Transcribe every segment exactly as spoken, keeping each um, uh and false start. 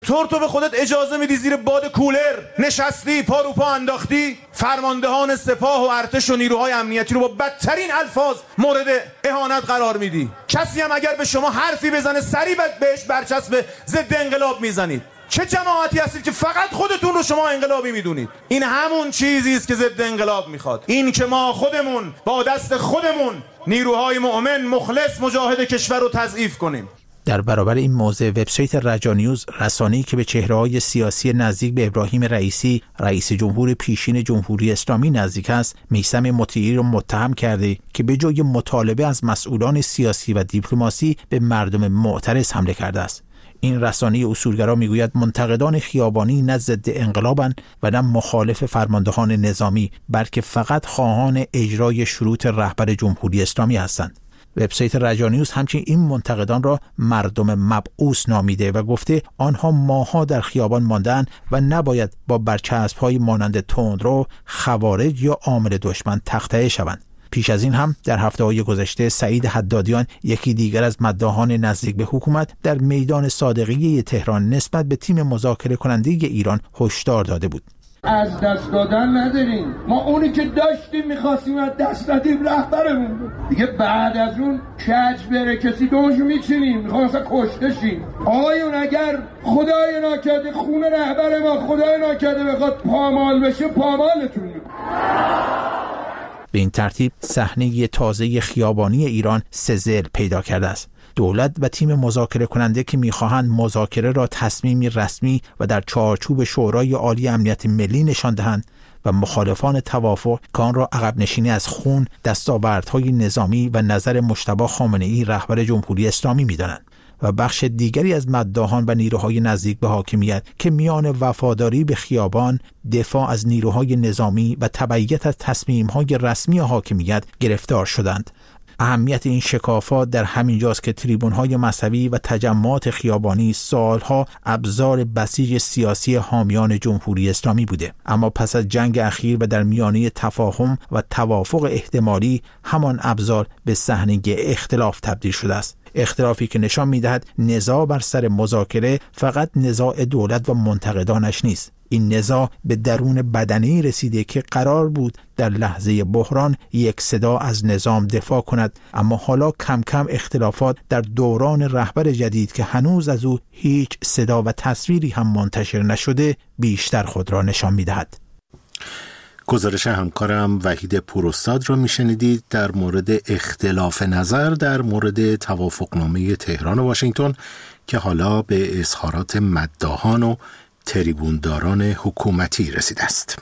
طور تو به خودت اجازه میدی زیر باد کولر نشستی پا رو پا انداختی فرماندهان سپاه و ارتش و نیروهای امنیتی رو با بدترین الفاظ مورد اهانت قرار میدی. کسی هم اگر به شما حرفی بزنه سریع بهش برچسب ضد انقلاب میزنید. چه جماعتی هستید که فقط خودتون رو شما انقلابی میدونید؟ این همون چیزی است که ضد انقلاب میخواد. این که ما خودمون با دست خودمون نیروهای مؤمن مخلص مجاهد کشور رو تضعیف کنیم. در برابر این موضوع وبسایت رجانیوز، رسانه‌ای که به چهره‌های سیاسی نزدیک به ابراهیم رئیسی، رئیس جمهور پیشین جمهوری اسلامی نزدیک است، میثم مطیعی را متهم کرده که به جای مطالبه از مسئولان سیاسی و دیپلماسی به مردم معترض حمله کرده است. این رسانه اصولگرا میگوید منتقدان خیابانی نه ضد انقلابند و نه مخالف فرماندهان نظامی، بلکه فقط خواهان اجرای شروط رهبر جمهوری اسلامی هستند. وبسایت رجانیوز همچنین این منتقدان را مردم مبعوث نامیده و گفته آنها ماها در خیابان ماندن و نباید با برچسب‌های مانند تندرو، خوارج یا عامل دشمن تخطئه شوند. پیش از این هم در هفته‌های گذشته سعید حدادیان، یکی دیگر از مداحان نزدیک به حکومت، در میدان صادقیه تهران نسبت به تیم مذاکره کننده ایران هشدار داده بود. از دست دادن نداریم. ما اونی که داشتیم میخواستیم از دست ندیم رهبرمون بود. دیگه بعد از اون کج بره کسی دوشو میچینیم میخوام اصلا کشته شیم. آقایون اگر خدای ناکرده خون رهبر ما خدای ناکرده بخواد پامال بشه پامالتون میکنه. به این ترتیب صحنه تازه خیابانی ایران سزل پیدا کرده است. دولت و تیم مذاکره کننده که می‌خواهند مذاکره را تصمیمی رسمی و در چارچوب شورای عالی امنیت ملی نشان دهند و مخالفان توافق که آن را عقب نشینی از خون، دستاوردهای نظامی و نظر مجتبی خامنه‌ای رهبر جمهوری اسلامی می‌دانند. و بخش دیگری از مداحان و نیروهای نزدیک به حاکمیت که میان وفاداری به خیابان، دفاع از نیروهای نظامی و تبعیت از تصمیم‌های رسمی حاکمیت گرفتار شدند. اهمیت این شکافات در همین جاست که تریبون‌های مذهبی و تجمعات خیابانی سالها ابزار بسیج سیاسی حامیان جمهوری اسلامی بوده، اما پس از جنگ اخیر و در میانه تفاهم و توافق احتمالی همان ابزار به صحنه اختلاف تبدیل شده است. اختلافی که نشان می‌دهد نزاع بر سر مذاکره فقط نزاع دولت و منتقدانش نیست. این نزاع به درون بدنه‌ای رسیده که قرار بود در لحظه بحران یک صدا از نظام دفاع کند، اما حالا کم کم اختلافات در دوران رهبر جدید که هنوز از او هیچ صدا و تصویری هم منتشر نشده بیشتر خود را نشان می‌دهد. گزارش همکارم وحید پوراستاد رو میشنیدید در مورد اختلاف نظر در مورد توافقنامه تهران و واشنگتن که حالا به اظهارات مداحان و تریبونداران حکومتی رسیده است.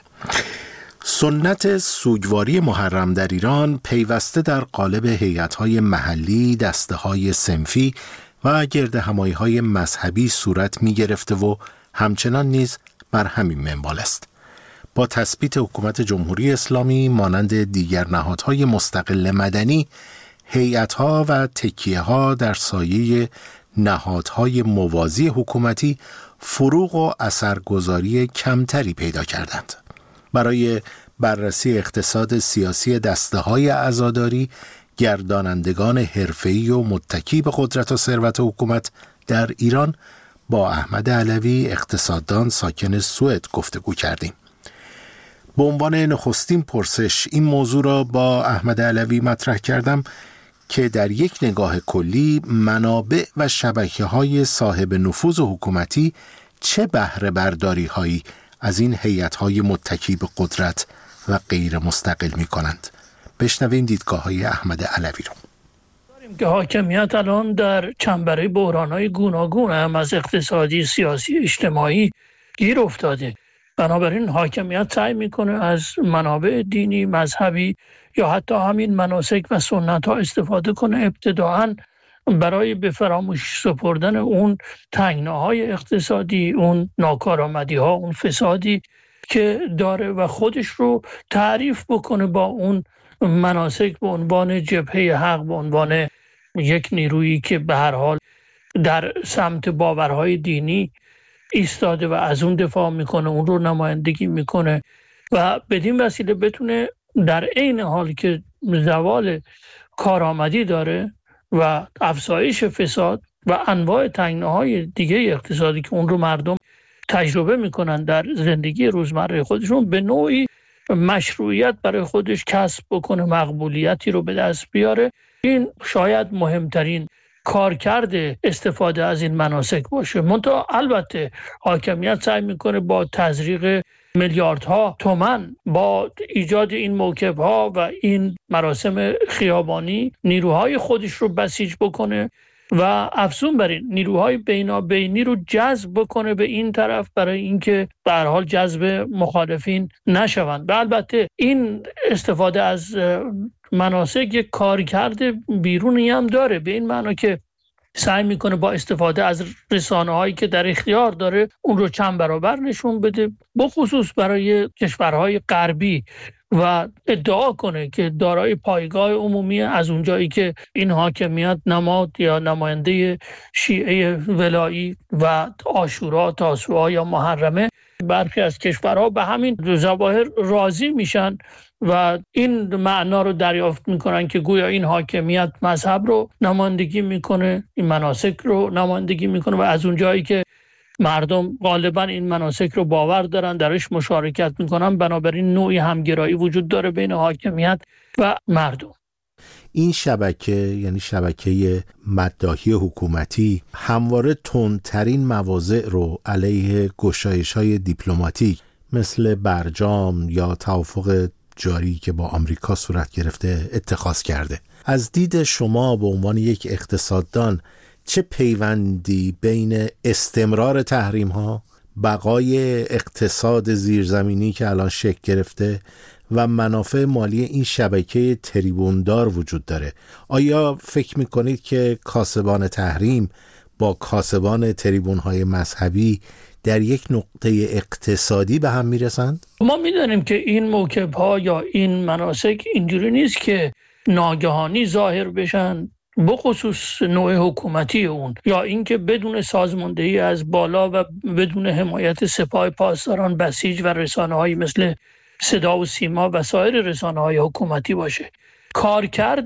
سنت سوگواری محرم در ایران پیوسته در قالب هیئت‌های محلی، دسته‌های صنفی و گردهمایی‌های مذهبی صورت می‌گرفته و همچنان نیز بر همین منوال است. با تثبیت حکومت جمهوری اسلامی مانند دیگر نهادهای مستقل مدنی، هیئت‌ها و تکیه‌ها در سایه نهادهای موازی حکومتی فروغ و اثرگذاری کمتری پیدا کردند. برای بررسی اقتصاد سیاسی دسته‌های عزاداری، گردانندگان حرفه‌ای و متکی به قدرت و ثروت حکومت در ایران با احمد علوی، اقتصاددان ساکن سوئد گفتگو کردیم. به عنوان نخستین پرسش این موضوع را با احمد علوی مطرح کردم که در یک نگاه کلی منابع و شبکه‌های صاحب نفوذ حکومتی چه بهره برداری هایی از این هیئت‌های متکی به قدرت و غیر مستقل می‌کنند. بشنویم دیدگاه‌های احمد علوی رو. که حاکمیت الان در چنبره بحران‌های گوناگون هم از اقتصادی، سیاسی، اجتماعی گیر افتاده. بنابراین حاکمیت سعی میکنه از منابع دینی، مذهبی یا حتی همین مناسک و سنت ها استفاده کنه، ابتداعاً برای به فراموشی سپردن اون تنگناهای اقتصادی، اون ناکارآمدی ها، اون فسادی که داره و خودش رو تعریف بکنه با اون مناسک به عنوان جبهه حق، به عنوان یک نیرویی که به هر حال در سمت باورهای دینی ایستاده و از اون دفاع میکنه، اون رو نمایندگی میکنه و بدین وسیله بتونه در عین حال که زوال کارآمدی داره و افزایش فساد و انواع تنگناهای دیگه اقتصادی که اون رو مردم تجربه میکنن در زندگی روزمره خودشون، به نوعی مشروعیت برای خودش کسب بکنه، مقبولیتی رو به دست بیاره. این شاید مهمترین کارکرد استفاده از این مناسک باشه. منتها البته حاکمیت سعی میکنه با تزریق میلیاردها تومان با ایجاد این موکب‌ها و این مراسم خیابانی نیروهای خودش رو بسیج بکنه و افزون بر این نیروهای بینابینی رو جذب بکنه به این طرف برای اینکه به هر حال جذب مخالفین نشوند. و البته این استفاده از مناسک یک کارکرد بیرونی هم داره، به این معنی که سعی میکنه با استفاده از رسانه هایی که در اختیار داره اون رو چند برابر نشون بده، بخصوص برای کشورهای غربی، و ادعا کنه که دارای پایگاه عمومی از اونجایی که این حاکمیت نماد یا نماینده شیعه ولایی و عاشورا، تاسوعا یا محرمه، برخی از کشورها به همین ظواهر راضی میشن و این معنا رو دریافت میکنن که گویا این حاکمیت مذهب رو نمایندگی میکنه، این مناسک رو نمایندگی میکنه و از اونجایی که مردم غالبا این مناسک رو باور دارن، درش مشارکت میکنن، بنابراین نوعی همگرایی وجود داره بین حاکمیت و مردم. این شبکه، یعنی شبکه مداحی حکومتی، همواره تندترین مواضع رو علیه گشایش‌های دیپلماتیک مثل برجام یا توافق جاری که با آمریکا صورت گرفته اتخاذ کرده. از دید شما به عنوان یک اقتصاددان، چه پیوندی بین استمرار تحریم ها، بقای اقتصاد زیرزمینی که الان شکل گرفته و منافع مالی این شبکه تریبوندار وجود داره؟ آیا فکر میکنید که کاسبان تحریم با کاسبان تریبون های مذهبی در یک نقطه اقتصادی به هم میرسند؟ ما میدونیم که این موکب ها یا این مناسک اینجوری نیست که ناگهانی ظاهر بشن، بخصوص نوع حکومتی اون، یا اینکه بدون سازماندهی از بالا و بدون حمایت سپاه پاسداران بسیج و رسانه‌هایی مثل صدا و سیما و سایر رسانه‌های حکومتی باشه. کارکرد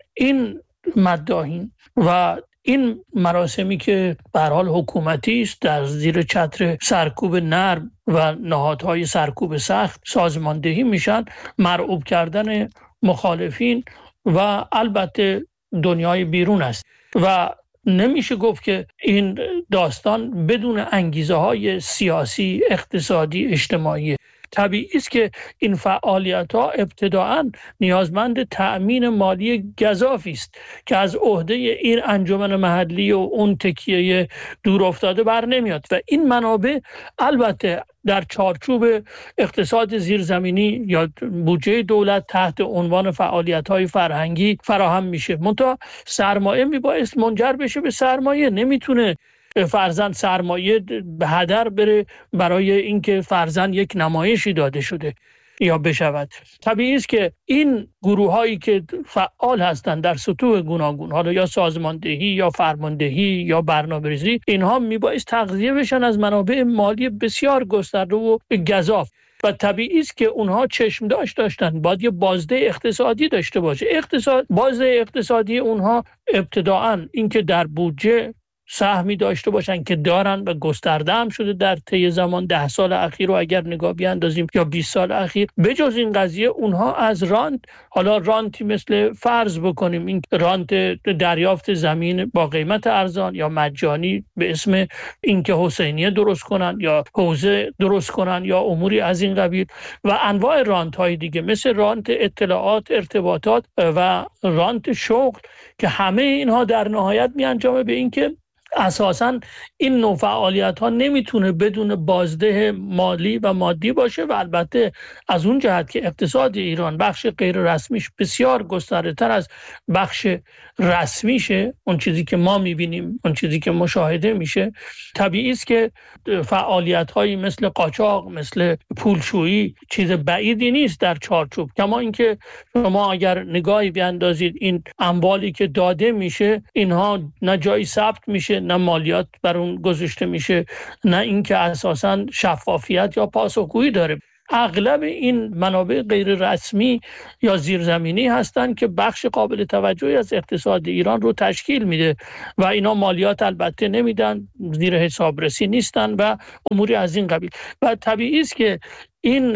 این مداحین و این مراسمی که به هر حال حکومتی است، در زیر چتر سرکوب نرم و نهادهای سرکوب سخت سازماندهی میشن، مرعوب کردن مخالفین و البته دنیای بیرون است و نمیشه گفت که این داستان بدون انگیزه های سیاسی، اقتصادی، اجتماعی. طبیعی است که این فعالیت ها ابتداعاً نیازمند تأمین مالی گزافی است که از عهده این انجمن محلی و اون تکیه دور افتاده بر نمیاد و این منابع البته در چارچوب اقتصاد زیرزمینی یا بودجه دولت تحت عنوان فعالیت‌های فرهنگی فراهم میشه. منتها سرمایه میبایست منجر بشه به سرمایه، نمیتونه فرضاً سرمایه به هدر بره برای اینکه فرضاً یک نمایشی داده شده یا بشود. طبیعی است که این گروه هایی که فعال هستند در سطوح گوناگون، حالا یا سازماندهی یا فرماندهی یا برنامه‌ریزی، اینها میبایست تغذیه بشن از منابع مالی بسیار گسترده و گزاف و طبیعی است که اونها چشم داشت داشتن باید یه بازده اقتصادی داشته باشه. اقتصاد بازده اقتصادی اونها ابتداعاً اینکه در بودجه سهمی داشته باشن که دارن و گسترده هم شده در طی زمان ده سال اخیر رو اگر نگاه بیاندازیم یا بیست سال اخیر. بجز این قضیه اونها از رانت، حالا رانتی مثل فرض بکنیم این رانت دریافت زمین با قیمت ارزان یا مجانی به اسم اینکه حسینیه درست کنن یا حوزه درست کنن یا اموری از این قبیل و انواع رانت های دیگه مثل رانت اطلاعات، ارتباطات و رانت شغل که همه اینها در نهایت می انجامه به اینکه اساساً این نوع فعالیت ها نمیتونه بدون بازده مالی و مادی باشه و البته از اون جهت که اقتصاد ایران بخش غیر رسمیش بسیار گسترده تر از بخش رسمیشه، اون چیزی که ما میبینیم، اون چیزی که مشاهده میشه، طبیعی است که فعالیت هایی مثل قاچاق، مثل پولشویی چیز بعیدی نیست در چارچوب. کما اینکه شما اگر نگاهی بیاندازید این اموالی که داده میشه اینها نه جایی ثبت میشه، نه مالیات بر اون گذاشته میشه، نه اینکه اساساً شفافیت یا پاسخگویی داره. اغلب این منابع غیر رسمی یا زیرزمینی هستند که بخش قابل توجهی از اقتصاد ایران رو تشکیل میده و اینا مالیات البته نمیدن، زیر حسابرسی نیستن و اموری از این قبیل. و طبیعی است که این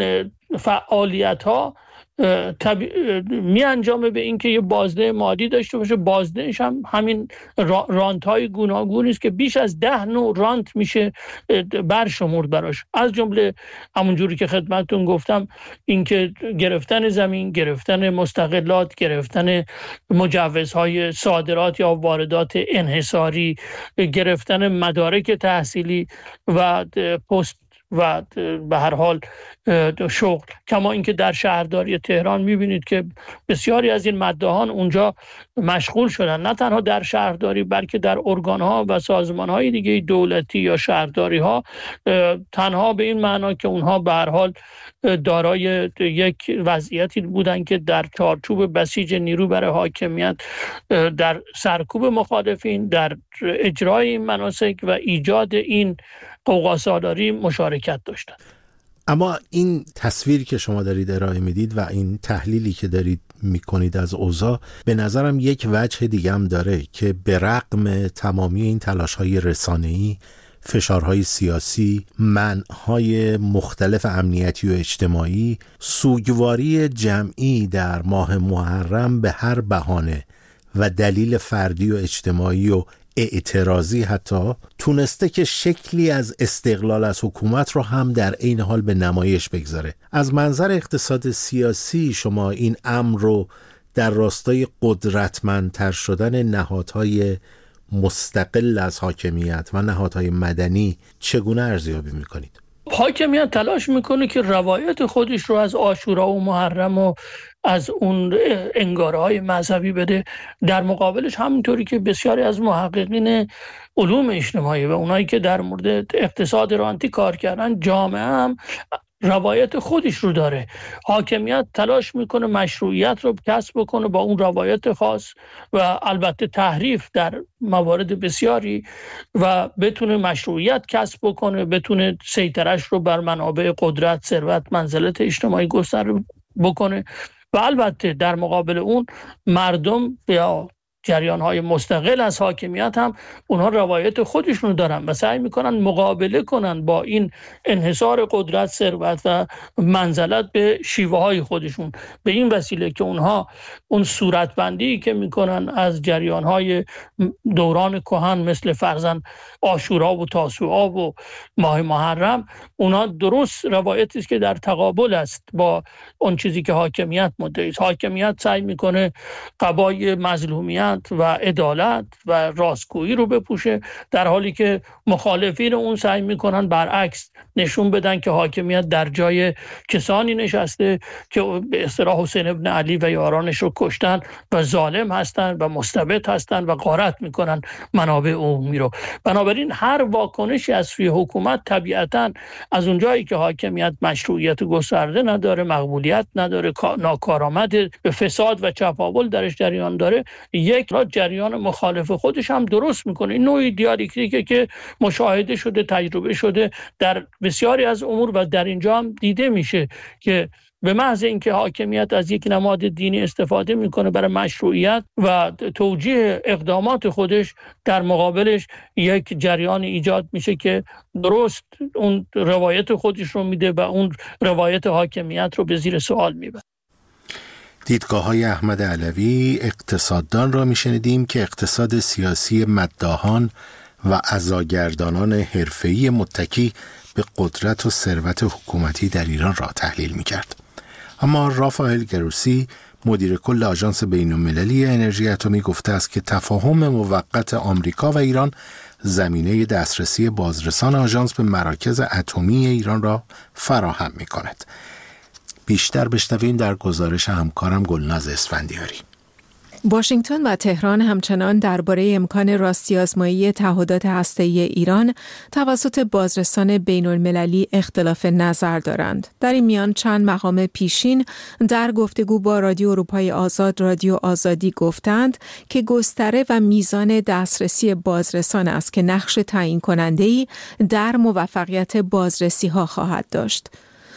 فعالیت ها طبیع... می انجامه به اینکه یه بازده مالی داشته باشه. بازدهش هم همین رانت های گوناگونی است که بیش از ده نوع رانت میشه برشمرد براش، از جمله همونجوری که خدمتتون گفتم اینکه گرفتن زمین، گرفتن مستقلات، گرفتن مجوزهای صادرات یا واردات انحصاری، گرفتن مدارک تحصیلی و پست و به هر حال شغل. کما اینکه در شهرداری تهران میبینید که بسیاری از این مداحان اونجا مشغول شدن، نه تنها در شهرداری بلکه در ارگانها و سازمانهای دیگه دولتی یا شهرداری ها، تنها به این معنا که اونها به هر حال دارای یک وضعیتی بودن که در چارچوب بسیج نیرو برای حاکمیت در سرکوب مخالفین، در اجرای این مناسک و ایجاد این قوقاسالاری مشارکت داشتن. اما این تصویری که شما دارید ارائه میدید و این تحلیلی که دارید میکنید از اوضاع، به نظرم یک وجه دیگه هم داره که به رغم تمامی این تلاش‌های رسانه‌ای، فشارهای سیاسی، منع‌های مختلف امنیتی و اجتماعی، سوگواری جمعی در ماه محرم به هر بهانه و دلیل فردی و اجتماعی و اعتراضی حتی تونسته که شکلی از استقلال از حکومت رو هم در عین حال به نمایش بگذاره. از منظر اقتصاد سیاسی شما این امر رو در راستای قدرتمندتر شدن نهادهای مستقل از حاکمیت و نهادهای مدنی چگونه ارزیابی میکنید؟ حاکمیت تلاش میکنه که روایت خودش رو از عاشورا و محرم و از اون انگاره‌های مذهبی بده. در مقابلش همونطوری که بسیاری از محققین علوم اجتماعی و اونایی که در مورد اقتصاد رانتی کار کردن، جامعه هم روایت خودش رو داره. حاکمیت تلاش میکنه مشروعیت رو کسب بکنه با اون روایت خاص و البته تحریف در موارد بسیاری و بتونه مشروعیت کسب بکنه، بتونه سیطرش رو بر منابع قدرت، ثروت، منزلت اجتماعی گستر بکنه. و البته در مقابل اون مردم یا جریان‌های مستقل از حاکمیت هم اونها روایت خودشون دارن و سعی میکنن مقابله کنن با این انحصار قدرت، ثروت و منزلت به شیوه‌های خودشون. به این وسیله که اونها اون صورتبندی که میکنن از جریان‌های دوران کهن مثل فرضاً عاشورا و تاسوعا و ماه محرم، اونها درست روایتی است که در تقابل است با اون چیزی که حاکمیت مدعی است. حاکمیت سعی میکنه قبای مظلومیت و عدالت و راستگویی رو بپوشه، در حالی که مخالفین اون سعی میکنن برعکس نشون بدن که حاکمیت در جای کسانی نشسته که به اصطلاح حسین ابن علی و یارانش رو کشتن و ظالم هستن و مستبد هستن و غارت میکنن منابع عمومی رو. بنابراین هر واکنشی از سوی حکومت طبیعتاً از اونجایی که حاکمیت مشروعیت گسترده نداره، مقبولیت نداره، ناکارآمد، فساد و چپاول درش جریان داره، یک را جریان مخالف خودش هم درست میکنه. این نوعی دیالکتیکه که مشاهده شده، تجربه شده در بسیاری از امور و در اینجا هم دیده میشه که به محض اینکه حاکمیت از یک نماد دینی استفاده میکنه برای مشروعیت و توجیه اقدامات خودش، در مقابلش یک جریان ایجاد میشه که درست اون روایت خودش رو میده و اون روایت حاکمیت رو به زیر سوال میبره. دیدگاه‌های احمد علوی اقتصاددان را میشنیدیم که اقتصاد سیاسی مداحان و عزاگردانان حرفه‌ای متکی به قدرت و ثروت حکومتی در ایران را تحلیل می‌کرد. اما رافائل گروسی مدیر کل آژانس بین‌المللی انرژی اتمی گفته است که تفاهم موقت آمریکا و ایران زمینه دسترسی بازرسان آژانس به مراکز اتمی ایران را فراهم می‌کند. بیشتر بشنویم در گزارش همکارم گلناز اسفندیاری. واشنگتن و تهران همچنان درباره امکان راستی‌آزمایی تعهدات هسته‌ای ایران توسط بازرسان بین‌المللی اختلاف نظر دارند. در این میان چند مقام پیشین در گفتگو با رادیو اروپای آزاد، رادیو آزادی گفتند که گستره و میزان دسترسی بازرسان است که نقش تعیین کننده‌ای در موفقیت بازرسی‌ها خواهد داشت.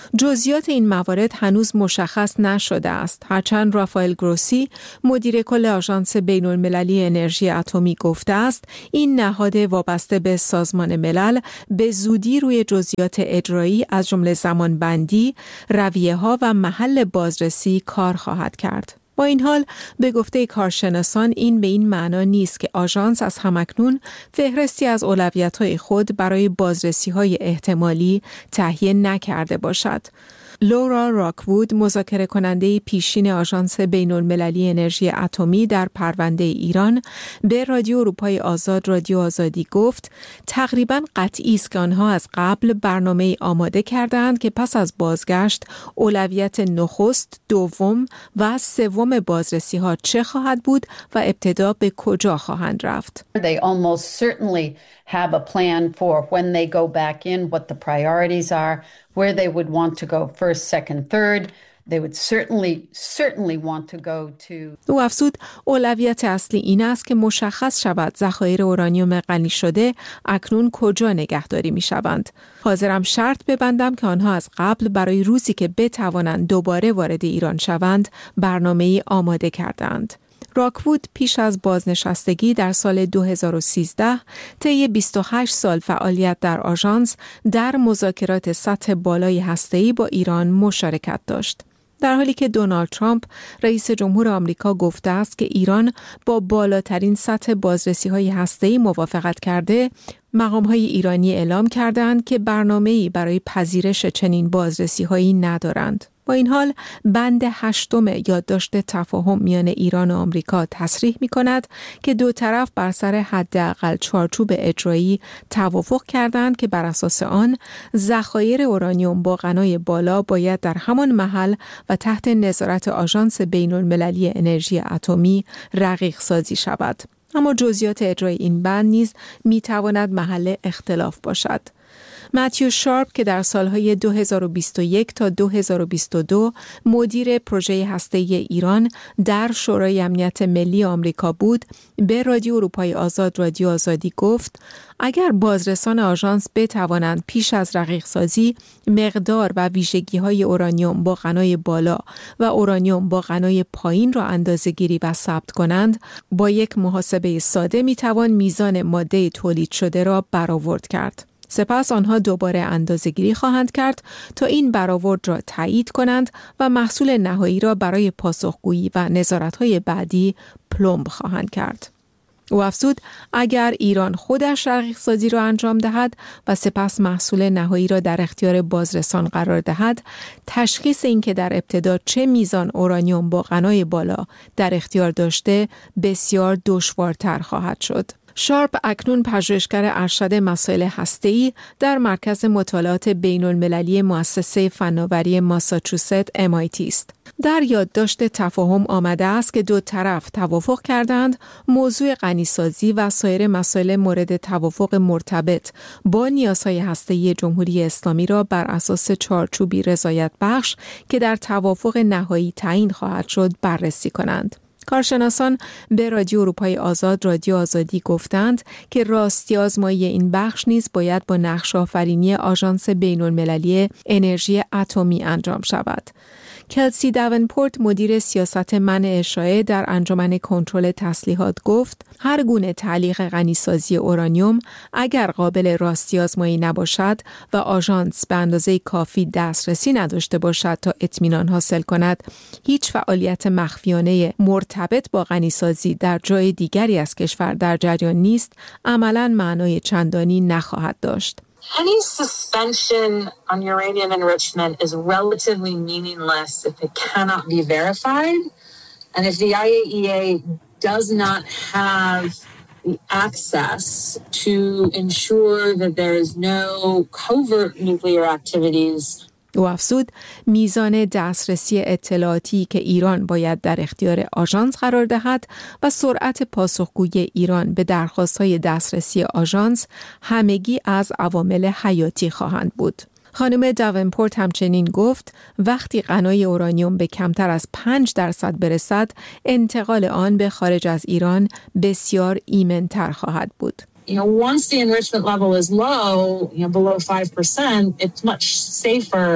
جزئیات این موارد هنوز مشخص نشده است، هرچند رافائل گروسی مدیر کل آژانس بین‌المللی انرژی اتمی گفته است این نهاد وابسته به سازمان ملل به زودی روی جزئیات اجرایی از جمله زمانبندی، رویه‌ها و محل بازرسی کار خواهد کرد. با این حال به گفته کارشناسان این به این معنا نیست که آژانس از همکنون فهرستی از اولویت‌های خود برای بازرسی‌های احتمالی تهیه نکرده باشد. لورا راکوود، مذاکره کننده پیشین آژانس بین‌المللی انرژی اتمی در پرونده ایران، به رادیو اروپای آزاد رادیو آزادی گفت تقریباً قطعی است که آنها از قبل برنامه‌ای آماده کردند که پس از بازگشت اولویت نخست، دوم و سوم بازرسی‌ها چه خواهد بود و ابتدا به کجا خواهند رفت. They almost certainly have a plan for when they go back in, what the priorities are, where they would want to go first, second, third. They would certainly, certainly want to go to. او افزود اولویت اصلی این است که مشخص شود ذخایر اورانیوم غنی شده اکنون کجا نگهداری می شوند. حاضرم شرط ببندم که آنها از قبل برای روزی که بتوانند دوباره وارد ایران شوند برنامه‌ای آماده کردند. راکوود پیش از بازنشستگی در سال دو هزار و سیزده طی بیست و هشت سال فعالیت در آژانس در مذاکرات سطح بالای هسته‌ای با ایران مشارکت داشت. در حالی که دونالد ترامپ رئیس جمهور آمریکا گفته است که ایران با بالاترین سطح بازرسی‌های هسته‌ای موافقت کرده، مقام‌های ایرانی اعلام کردند که برنامه‌ای برای پذیرش چنین بازرسی‌هایی ندارند. با این حال بند هشتم یادداشت تفاهم میان ایران و آمریکا تصریح می‌کند که دو طرف بر سر حداقل چارچوب اجرایی توافق کردند که بر اساس آن ذخایر اورانیوم با غنای بالا باید در همان محل و تحت نظارت آژانس بین‌المللی انرژی اتمی رقیق سازی شود. اما جزئیات اجرای این بند نیز می‌تواند محل اختلاف باشد. متیو شارپ که در سالهای دو هزار و بیست و یک تا دو هزار و بیست و دو مدیر پروژه هسته‌ای ایران در شورای امنیت ملی آمریکا بود، به رادیو اروپای آزاد رادیو آزادی گفت اگر بازرسان آژانس بتوانند پیش از رقیق سازی مقدار و ویژگی‌های اورانیوم با غنای بالا و اورانیوم با غنای پایین را اندازه‌گیری و ثبت کنند، با یک محاسبه ساده میتوان میزان ماده تولید شده را برآورد کرد. سپس آنها دوباره اندازه‌گیری خواهند کرد تا این برآورد را تایید کنند و محصول نهایی را برای پاسخگویی و نظارت‌های بعدی پلمب خواهند کرد. او افزود اگر ایران خودش رقیق سازی را انجام دهد و سپس محصول نهایی را در اختیار بازرسان قرار دهد، تشخیص این که در ابتدا چه میزان اورانیوم با غنای بالا در اختیار داشته بسیار دشوارتر خواهد شد. شارپ اکنون پژوهشگر ارشد مسائل هسته‌ای در مرکز مطالعات بین‌المللی مؤسسه فناوری ماساچوست ام آی تی است. در یادداشت تفاهم آمده است که دو طرف توافق کردند موضوع غنیسازی و سایر مسائل مورد توافق مرتبط با نیازهای هسته‌ای جمهوری اسلامی را بر اساس چارچوبی رضایت بخش که در توافق نهایی تعیین خواهد شد بررسی کنند. کارشناسان به رادیو اروپای آزاد رادیو آزادی گفتند که راستی آزمایی این بخش نیز باید با نقش آفرینی آژانس بین‌المللی انرژی اتمی انجام شود. کلسی داونپورت مدیر سیاست منع اشاعه در انجمن کنترل تسلیحات گفت هر گونه تعلیق غنیسازی اورانیوم اگر قابل راستی آزمایی نباشد و آژانس به اندازه کافی دسترسی نداشته باشد تا اطمینان حاصل کند هیچ فعالیت مخفیانه مرتبط با غنیسازی در جای دیگری از کشور در جریان نیست، عملاً معنای چندانی نخواهد داشت. Any suspension on uranium enrichment is relatively meaningless if it cannot be verified. And if the I A E A does not have the access to ensure that there is no covert nuclear activities. او افزود میزان دسترسی اطلاعاتی که ایران باید در اختیار آژانس قرار دهد و سرعت پاسخگویی ایران به درخواست‌های دسترسی آژانس همگی از عوامل حیاتی خواهند بود. خانم داونپورت همچنین گفت وقتی غنای اورانیوم به کمتر از پنج درصد برسد انتقال آن به خارج از ایران بسیار ایمن‌تر خواهد بود. You know, once the enrichment level is low, you know, below five percent, it's much safer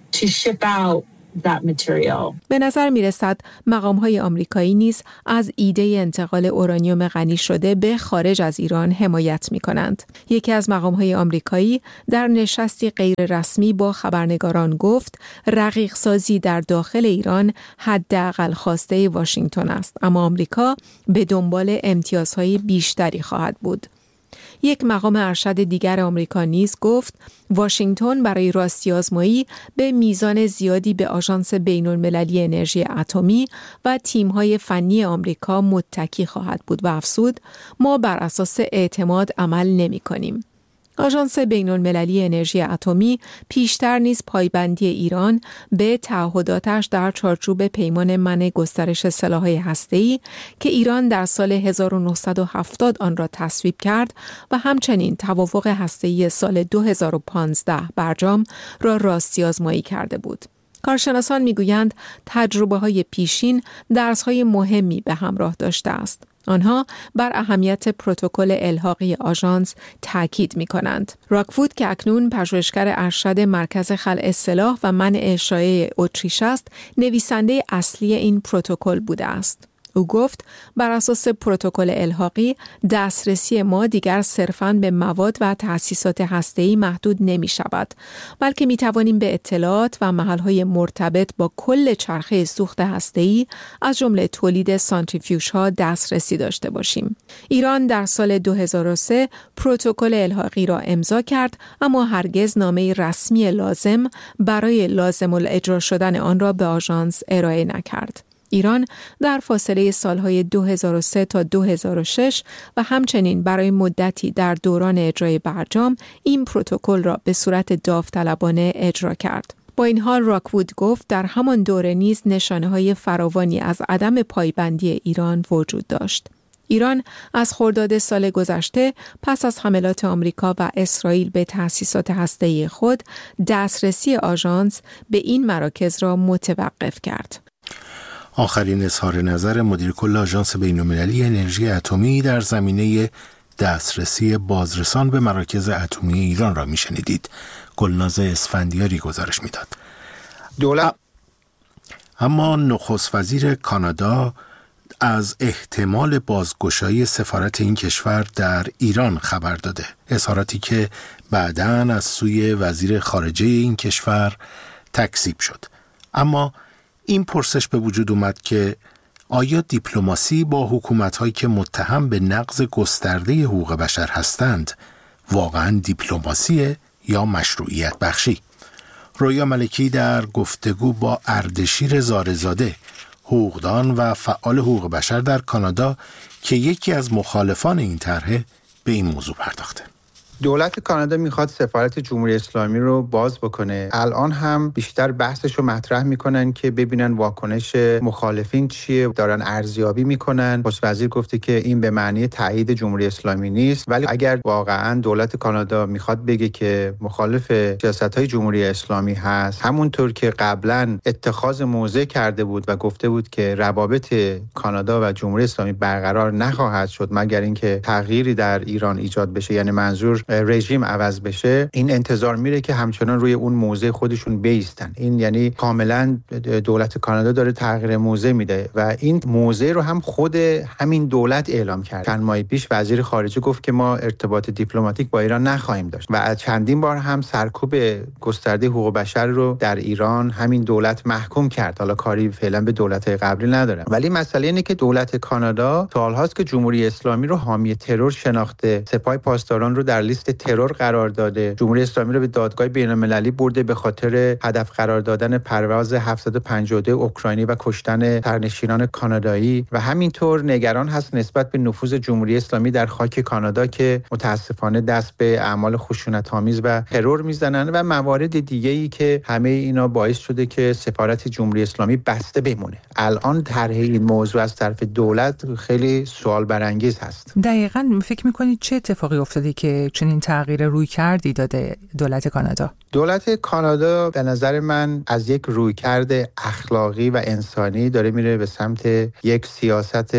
to ship out that material. به نظر می رسد مقام‌های آمریکایی نیز از ایده انتقال اورانیوم غنی شده به خارج از ایران حمایت می کنند. یکی از مقام‌های آمریکایی در نشستی غیر رسمی با خبرنگاران گفت رقیق سازی در داخل ایران حداقل خواسته واشنگتن است، اما آمریکا به دنبال امتیازهای بیشتری خواهد بود. یک مقام ارشد دیگر آمریکا نیز گفت واشنگتن برای راستی آزمایی به میزان زیادی به آژانس بین‌المللی انرژی اتمی و تیم‌های فنی آمریکا متکی خواهد بود و افزود ما بر اساس اعتماد عمل نمی‌کنیم. آژانس بین‌المللی انرژی اتمی پیشتر نیز پایبندی ایران به تعهداتش در چارچوب پیمان منع گسترش سلاح‌های هسته‌ای که ایران در سال هزار و نهصد و هفتاد آن را تصویب کرد و همچنین توافق هسته‌ای سال دو هزار و پانزده برجام را راستی آزمایی کرده بود. کارشناسان می‌گویند تجربه‌های پیشین درس‌های مهمی به همراه داشته است. آنها بر اهمیت پروتکل الحاقی آژانس تاکید می‌کنند. راکوود که اکنون پژوهشگر ارشد مرکز خلع سلاح و منع اشاعه اتریش است، نویسنده اصلی این پروتکل بوده است. او گفت بر اساس پروتکل الحاقی دسترسی ما دیگر صرفاً به مواد و تأسیسات هسته‌ای محدود نمی شود، بلکه می توانیم به اطلاعات و محل‌های مرتبط با کل چرخه سوخت هسته‌ای از جمله تولید سانتریفیوژها دسترسی داشته باشیم. ایران در سال دو هزار و سه پروتکل الحاقی را امضا کرد، اما هرگز نامه رسمی لازم برای لازم الاجرا شدن آن را به آژانس ارائه نکرد. ایران در فاصله سالهای دو هزار و سه تا دو هزار و شش و همچنین برای مدتی در دوران اجرای برجام این پروتکل را به صورت داوطلبانه اجرا کرد. با این حال راکوود گفت در همان دوره نیز نشانه‌های فراوانی از عدم پایبندی ایران وجود داشت. ایران از خرداد سال گذشته پس از حملات آمریکا و اسرائیل به تأسیسات هسته‌ای خود دسترسی آژانس به این مراکز را متوقف کرد. آخرین اظهار نظر مدیر کل آژانس بین‌المللی انرژی اتمی در زمینه دسترسی بازرسان به مراکز اتمی ایران را میشنیدید. گلناز اسفندیاری گزارش میداد. دولت اما نخست وزیر کانادا از احتمال بازگشایی سفارت این کشور در ایران خبر داده. اظهاراتی که بعداً از سوی وزیر خارجه این کشور تکذیب شد. اما این پرسش به وجود اومد که آیا دیپلماسی با حکومت‌هایی که متهم به نقض گسترده حقوق بشر هستند واقعاً دیپلماسیه یا مشروعیت بخشی؟ رویا ملکی در گفتگو با اردشیر زارزاده، حقوقدان و فعال حقوق بشر در کانادا که یکی از مخالفان این طرح، به این موضوع پرداخته. دولت کانادا میخواد سفارت جمهوری اسلامی رو باز بکنه. الان هم بیشتر بحثش رو مطرح میکنن که ببینن واکنش مخالفین چیه، دارن ارزیابی میکنن. نخست وزیر گفته که این به معنی تایید جمهوری اسلامی نیست، ولی اگر واقعا دولت کانادا میخواد بگه که مخالف سیاست‌های جمهوری اسلامی هست، همونطور که قبلا اتخاذ موضع کرده بود و گفته بود که روابط کانادا و جمهوری اسلامی برقرار نخواهد شد مگر اینکه تغییری در ایران ایجاد بشه، یعنی منظور رژیم عوض بشه، این انتظار میره که همچنان روی اون موضع خودشون بیستن. این یعنی کاملا دولت کانادا داره تغییر موضع میده و این موضع رو هم خود همین دولت اعلام کرد. چند ماه پیش وزیر خارجه گفت که ما ارتباط دیپلماتیک با ایران نخواهیم داشت و از چندین بار هم سرکوب گسترده حقوق بشر رو در ایران همین دولت محکوم کرد. حالا کاری فعلا به دولت‌های قبلی نداره، ولی مسئله اینه که دولت کانادا سال‌هاست که جمهوری اسلامی رو حامی ترور شناخته، سپاه پاسداران رو در لیست ترور قرار داده، جمهوری اسلامی رو به دادگاه بین‌المللی برده به خاطر هدف قرار دادن پرواز هفتصد و پنجاه و دو اوکراینی و کشتن سرنشینان کانادایی و همینطور نگران هست نسبت به نفوذ جمهوری اسلامی در خاک کانادا که متاسفانه دست به اعمال خشونت‌آمیز و ترور میزنن و موارد دیگه‌ای که همه اینا باعث شده که سفارت جمهوری اسلامی بسته بمونه. الان طرح این موضوع از طرف دولت خیلی سوال برانگیز هست. دقیقاً فکر می‌کنید چه اتفاقی افتاده که چنین تغییر روی کردی داده دولت کانادا؟ دولت کانادا به نظر من از یک رویکرد اخلاقی و انسانی داره میره به سمت یک سیاست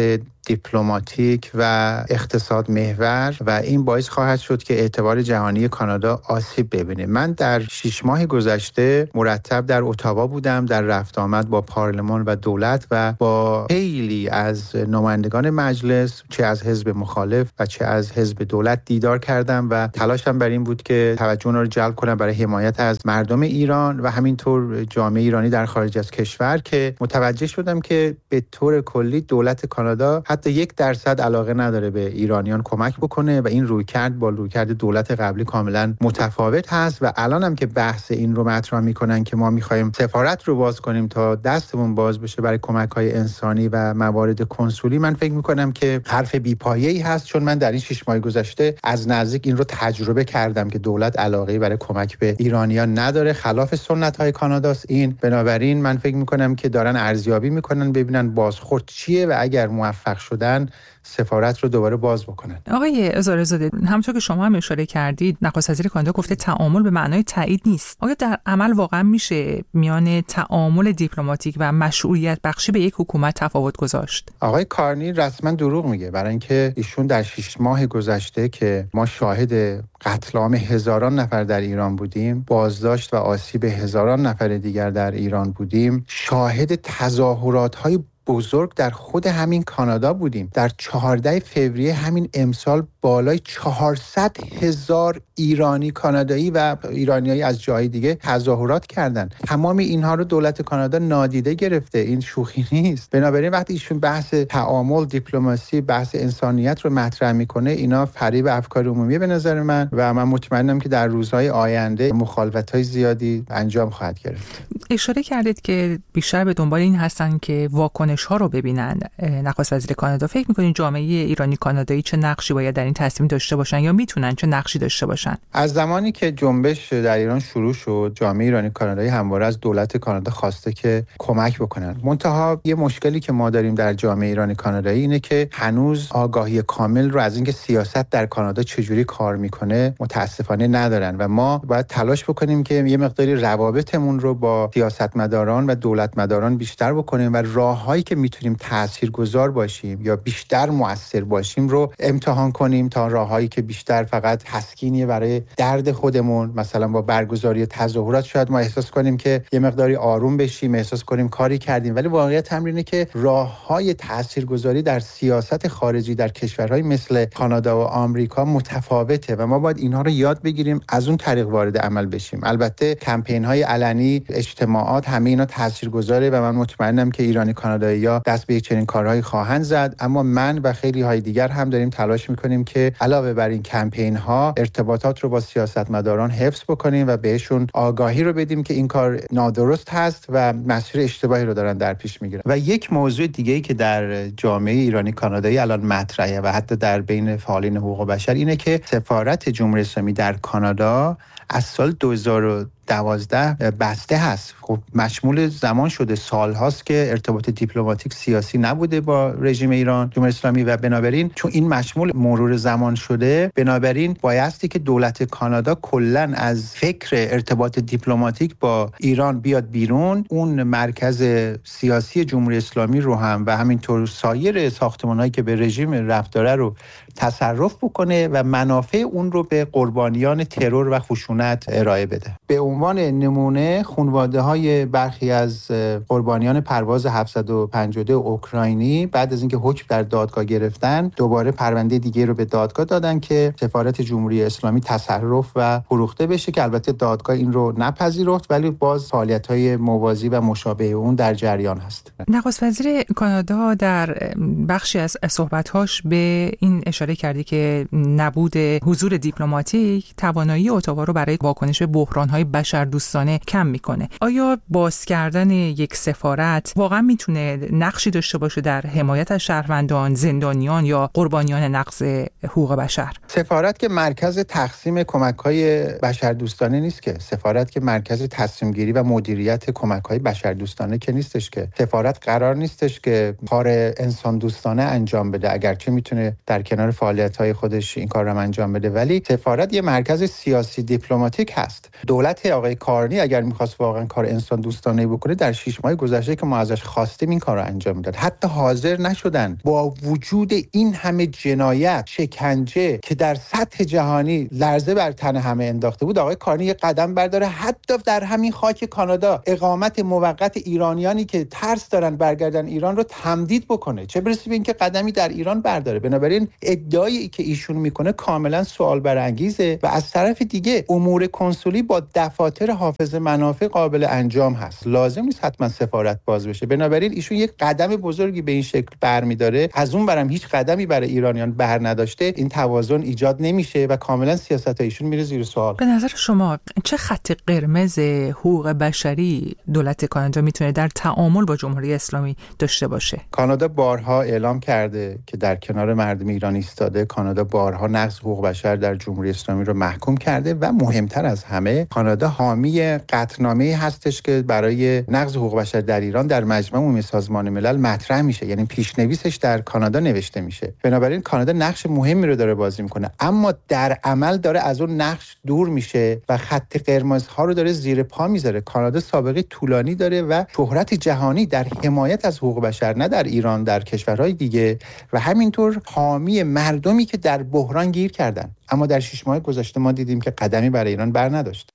دیپلماتیک و اقتصاد محور و این باعث خواهد شد که اعتبار جهانی کانادا آسیب ببینه. من در شش ماه گذشته مرتب در اتاوا بودم، در رفت آمد با پارلمان و دولت و با خیلی از نمایندگان مجلس، چه از حزب مخالف و چه از حزب دولت دیدار کردم و تلاشم بر این بود که توجه اونها رو جلب کنم برای حمایت از مردم ایران و همینطور جامعه ایرانی در خارج از کشور، که متوجه شدم که به طور کلی دولت کانادا حتی یک درصد علاقه نداره به ایرانیان کمک بکنه و این رویکرد با رویکرد دولت قبلی کاملا متفاوت هست. و الان هم که بحث این رو مطرح میکنن که ما میخوایم سفارت رو باز کنیم تا دستمون باز بشه برای کمک‌های انسانی و موارد کنسولی، من فکر میکنم که حرف بی‌پایه‌ای هست، چون من در این شش ماه گذشته از نزدیک این رو تجربه کردم که دولت علاقه برای کمک به ایرانیان نداره، خلاف سنت‌های کاناداست این. بنابراین من فکر میکنم که دارن ارزیابی میکنن ببینن بازخورد چیه و اگر موفق شدن سفارت رو دوباره باز بکنن. آقای عزارزاده، همونطور که شما هم اشاره کردید، نخست وزیر کانادا گفته تعامل به معنای تایید نیست. آیا در عمل واقعا میشه میان تعامل دیپلماتیک و مشروعیت بخشی به یک حکومت تفاوت گذاشت؟ آقای کارنی رسما دروغ میگه، برای اینکه ایشون در شش ماه گذشته که ما شاهد قتل عام هزاران نفر در ایران بودیم، بازداشت و آسیب هزاران نفر دیگر در ایران بودیم، شاهد تظاهرات‌های بزرگ در خود همین کانادا بودیم. در چهاردهم فوریه همین امسال بالای چهارصد هزار ایرانی کانادایی و ایرانیایی از جای دیگه تظاهرات کردن. تمام اینها رو دولت کانادا نادیده گرفته. این شوخی نیست. بنابراین وقتی ایشون بحث تعامل، دیپلماسی، بحث انسانیت رو مطرح میکنه، اینا فریب افکار عمومی به نظر من و من مطمئنم که در روزهای آینده مخالفت‌های زیادی انجام خواهد گرفت. اشاره کردید که بیشتر به دنبال این هستن که واکنش ها رو ببینن. نخست وزیر کانادا، فکر می‌کنید جامعه ایرانی کانادایی چه نقشی باید در این تصمیم داشته باشن یا میتونن چه نقشی داشته باشن؟ از زمانی که جنبش در ایران شروع شد، جامعه ایرانی کانادایی همواره از دولت کانادا خواسته که کمک بکنن. منتها یه مشکلی که ما داریم در جامعه ایرانی کانادایی اینه که هنوز آگاهی کامل رو از اینکه سیاست در کانادا چجوری کار میکنه متاسفانه ندارن و ما باید تلاش بکنیم که یه مقداری روابطمون رو با سیاستمداران و دولتمداران بیشتر بکنیم و راههایی که میتونیم تاثیرگذار باشیم یا بیشتر مؤثر باشیم رو امتحان کنیم تا راههایی که بیشتر فقط تسکینیه برای درد خودمون، مثلا با برگزاری تظاهرات شاید ما احساس کنیم که یه مقداری آروم بشیم، احساس کنیم کاری کردیم، ولی واقعیت اینه که راههای تاثیرگذاری در سیاست خارجی در کشورهای مثل کانادا و آمریکا متفاوته و ما باید اینها رو یاد بگیریم، از اون طریق وارد عمل بشیم. البته کمپین‌های علنی، اجتماعات، همه اینا تاثیرگذاره و من مطمئنم که ایرانی کانادایی‌ها دست به چنین کارهایی خواهند زد، اما من و خیلی های دیگر هم داریم تلاش می‌کنیم که علاوه بر این کمپین‌ها ارتباطات رو با سیاستمداران حفظ بکنیم و بهشون آگاهی رو بدیم که این کار نادرست هست و مسیر اشتباهی رو دارن در پیش میگیرن. و یک موضوع دیگه‌ای که در جامعه ایرانی کانادایی الان مطرحه و حتی در بین فعالین حقوق بشر اینه که سفارت جمهوری اسلامی در کانادا از سال دو هزار و دوازده بسته هست. خب مشمول زمان شده، سال هاست که ارتباط دیپلماتیک سیاسی نبوده با رژیم ایران جمهوری اسلامی و بنابراین چون این مشمول مرور زمان شده، بنابراین بایستی که دولت کانادا کلاً از فکر ارتباط دیپلماتیک با ایران بیاد بیرون، اون مرکز سیاسی جمهوری اسلامی رو هم و همینطور سایر ساختمان‌هایی که به رژیم ربط داره رو تصرف بکنه و منافع اون رو به قربانیان ترور و خشونت ارائه بده. به عنوان نمونه خانواده‌های برخی از قربانیان پرواز هفتصد و پنجاه و دو اوکراینی بعد از اینکه حکم در دادگاه گرفتن، دوباره پرونده دیگه رو به دادگاه دادن که سفارت جمهوری اسلامی تصرف و فروخته بشه که البته دادگاه این رو نپذیرفت، ولی باز فعالیت‌های موازی و مشابه اون در جریان هست. نخست وزیر کانادا در بخشی از صحبت‌هاش به این اشاره کردی که نبود حضور دیپلماتیک توانایی اتاوا رو برای واکنش به بحران‌های بشردوستانه کم میکنه. آیا باز کردن یک سفارت واقعا میتونه نقشی داشته باشه در حمایت از شهروندان، زندانیان یا قربانیان نقض حقوق بشر؟ سفارت که مرکز تقسیم کمک‌های بشردوستانه نیست که. سفارت که مرکز تصمیم گیری و مدیریت کمک‌های بشردوستانه که نیستش که. سفارت قرار نیستش که کار انسان دوستانه انجام بده، اگرچه میتونه در کنار فعالیت‌های خودش این کار رو انجام بده، ولی سفارت یه مرکز سیاسی دیپلماتیک هست. دولت آقای کارنی اگر می‌خواست واقعا کار انسان دوستانه بکنه در شش ماه گذشته که ما ازش خواستیم این کار رو انجام میداد. حتی حاضر نشدن با وجود این همه جنایت، شکنجه که در سطح جهانی لرزه بر تن همه انداخته بود، آقای کارنی یک قدم برداره حتی در همین خاک کانادا اقامت موقت ایرانیانی که ترس دارن برگردن ایران رو تمدید بکنه، چه برسه به اینکه قدمی در ایران برداره. بنابراین ادعایی که ایشون میکنه کاملا سوال برانگیزه و از طرف دیگه امور کنسولی با دفاتر حافظ منافع قابل انجام هست، لازم نیست حتما سفارت باز بشه. بنابراین ایشون یک قدم بزرگی به این شکل برمی‌داره، از اون برم هیچ قدمی برای ایرانیان بر نداشته، این توازن ایجاد نمیشه و کاملا سیاست ایشون میره زیر سوال. به نظر شما چه خط قرمز حقوق بشری دولت کانادا میتونه در تعامل با جمهوری اسلامی داشته باشه؟ کانادا بارها اعلام کرده که در کنار مردم ایران ایستاده. کانادا بارها نقض حقوق بشر در جمهوری اسلامی رو محکوم کرده و مهمتر از همه کانادا حامی قطعنامه‌ای هستش که برای نقض حقوق بشر در ایران در مجمع عمومی سازمان ملل مطرح میشه، یعنی پیشنویسش در کانادا نوشته میشه. بنابراین کانادا نقش مهمی رو داره بازی میکنه، اما در عمل داره از اون نقش دور میشه و خط قرمزها رو داره زیر پا میذاره. کانادا سابقه طولانی داره و شهرت جهانی در حمایت از حقوق بشر، نه در ایران، در کشورهای دیگه، و همینطور حامی مردمی که در بحران گیر کردن. اما در شش ماه گذشته ما دیدیم که قدمی برای ایران بر نداشت.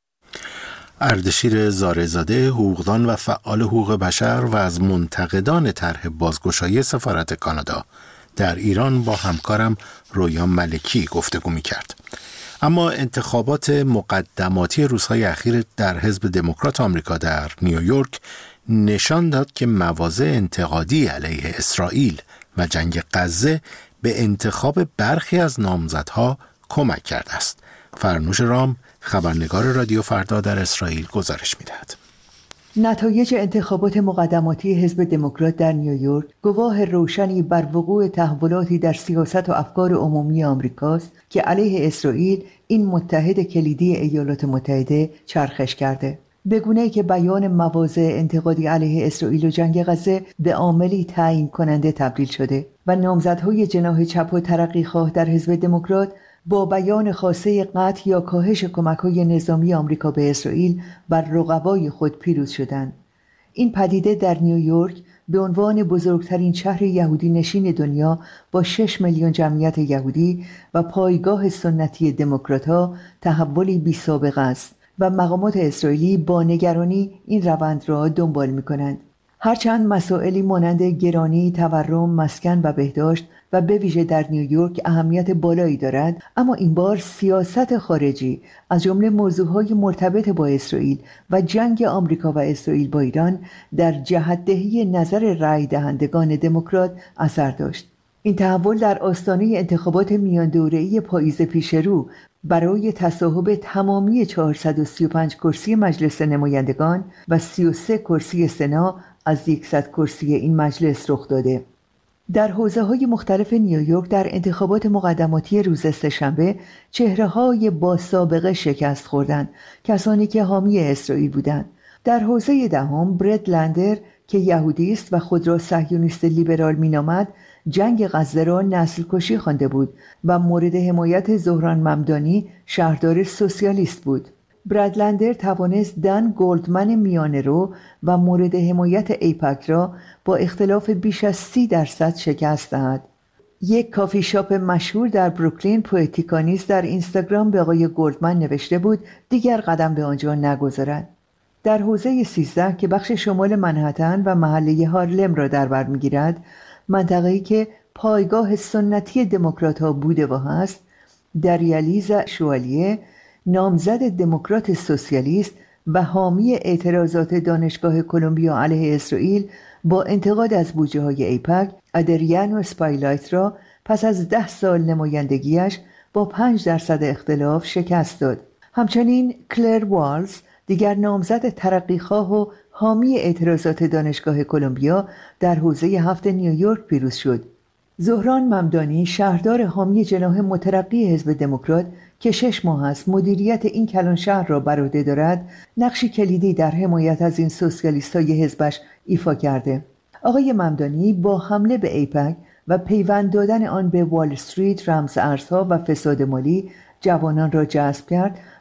اردشیر زارع‌زاده، حقوقدان و فعال حقوق بشر و از منتقدان طرح بازگشایی سفارت کانادا در ایران با همکارم رویا ملکی گفتگو می‌کرد. اما انتخابات مقدماتی روزهای اخیر در حزب دموکرات آمریکا در نیویورک نشان داد که مواضع انتقادی علیه اسرائیل و جنگ غزه به انتخاب برخی از نامزدها کمک کرده است. فرنوش رام، خبرنگار رادیو فردا در اسرائیل، گزارش می‌دهد. نتایج انتخابات مقدماتی حزب دموکرات در نیویورک گواه روشنی بر وقوع تحولاتی در سیاست و افکار عمومی آمریکاست که علیه اسرائیل، این متحد کلیدی ایالات متحده، چرخش کرده. به گونه‌ای که بیان مواضع انتقادی علیه اسرائیل و جنگ غزه به عاملی تعیین کننده تبدیل شده و نامزدهای جناح چپ و ترقی‌خواه در حزب دموکرات با بیان خواسته قطع یا کاهش کمک‌های نظامی آمریکا به اسرائیل بر رقبای خود پیروز شدند. این پدیده در نیویورک به عنوان بزرگترین شهر یهودی نشین دنیا با شش میلیون جمعیت یهودی و پایگاه سنتی دموکرات‌ها تحولی بی‌سابقه است و مقامات اسرائیلی با نگرانی این روند را دنبال می‌کنند. هرچند مسائلی مانند گرانی، تورم، مسکن و بهداشت و به ویژه در نیویورک اهمیت بالایی دارد، اما این بار سیاست خارجی از جمله موضوعهای مرتبط با اسرائیل و جنگ آمریکا و اسرائیل با ایران در جهت‌دهی نظر رای دهندگان دموکرات اثر داشت. این تحول در آستانه انتخابات میان دوره‌ای پاییز پیش رو برای تصاحب تمامی چهارصد و سی و پنج کرسی مجلس نمایندگان و سی و سه کرسی سنا از صد کرسی این مجلس رخ داده. در حوزه‌های مختلف نیویورک در انتخابات مقدماتی روز سه‌شنبه چهره‌های با سابقه شکست خوردند، کسانی که حامی اسرائیل بودند. در حوزه دهم برد لندر که یهودی است و خود را صهیونیست لیبرال مینامد، جنگ غزه را نسل کشی خوانده بود و مورد حمایت زهران ممدانی، شهردار سوسیالیست بود. برادلندر توانست دن گولدمن میانه رو و مورد حمایت ایپک را با اختلاف بیش از سی درصد شکست دهد. یک کافی شاپ مشهور در بروکلین، پوئتیکانیست، در اینستاگرام به آقای گولدمن نوشته بود دیگر قدم به آنجا نگذارد. در حوزه سیزده که بخش شمال منهتن و محله هارلم را در بر می‌گیرد، منطقه‌ای که پایگاه سنتی دموکرات‌ها بوده و هست، دریالیز شوالیه، نامزد دموکرات سوسیالیست و حامی اعتراضات دانشگاه کلمبیا علیه اسرائیل، با انتقاد از بودجه‌های ایپک، ادریانو سپایلایت را پس از ده سال نمایندگیش با پنج درصد اختلاف شکست داد. همچنین کلر والز، دیگر نامزد ترقیخواه و حامی اعتراضات دانشگاه کلمبیا، در حوزه هفت نیویورک پیروز شد. زهران ممدانی، شهردار حامی جناح مترقی حزب دموکرات که شش ماه است مدیریت این کلان شهر را بر عهده دارد، نقشی کلیدی در حمایت از این سوسیالیست‌های حزبش ایفا کرده. آقای ممدانی با حمله به ایپک و پیوند دادن آن به وال استریت، رمز ارزها و فساد مالی جوانان را جذب کرد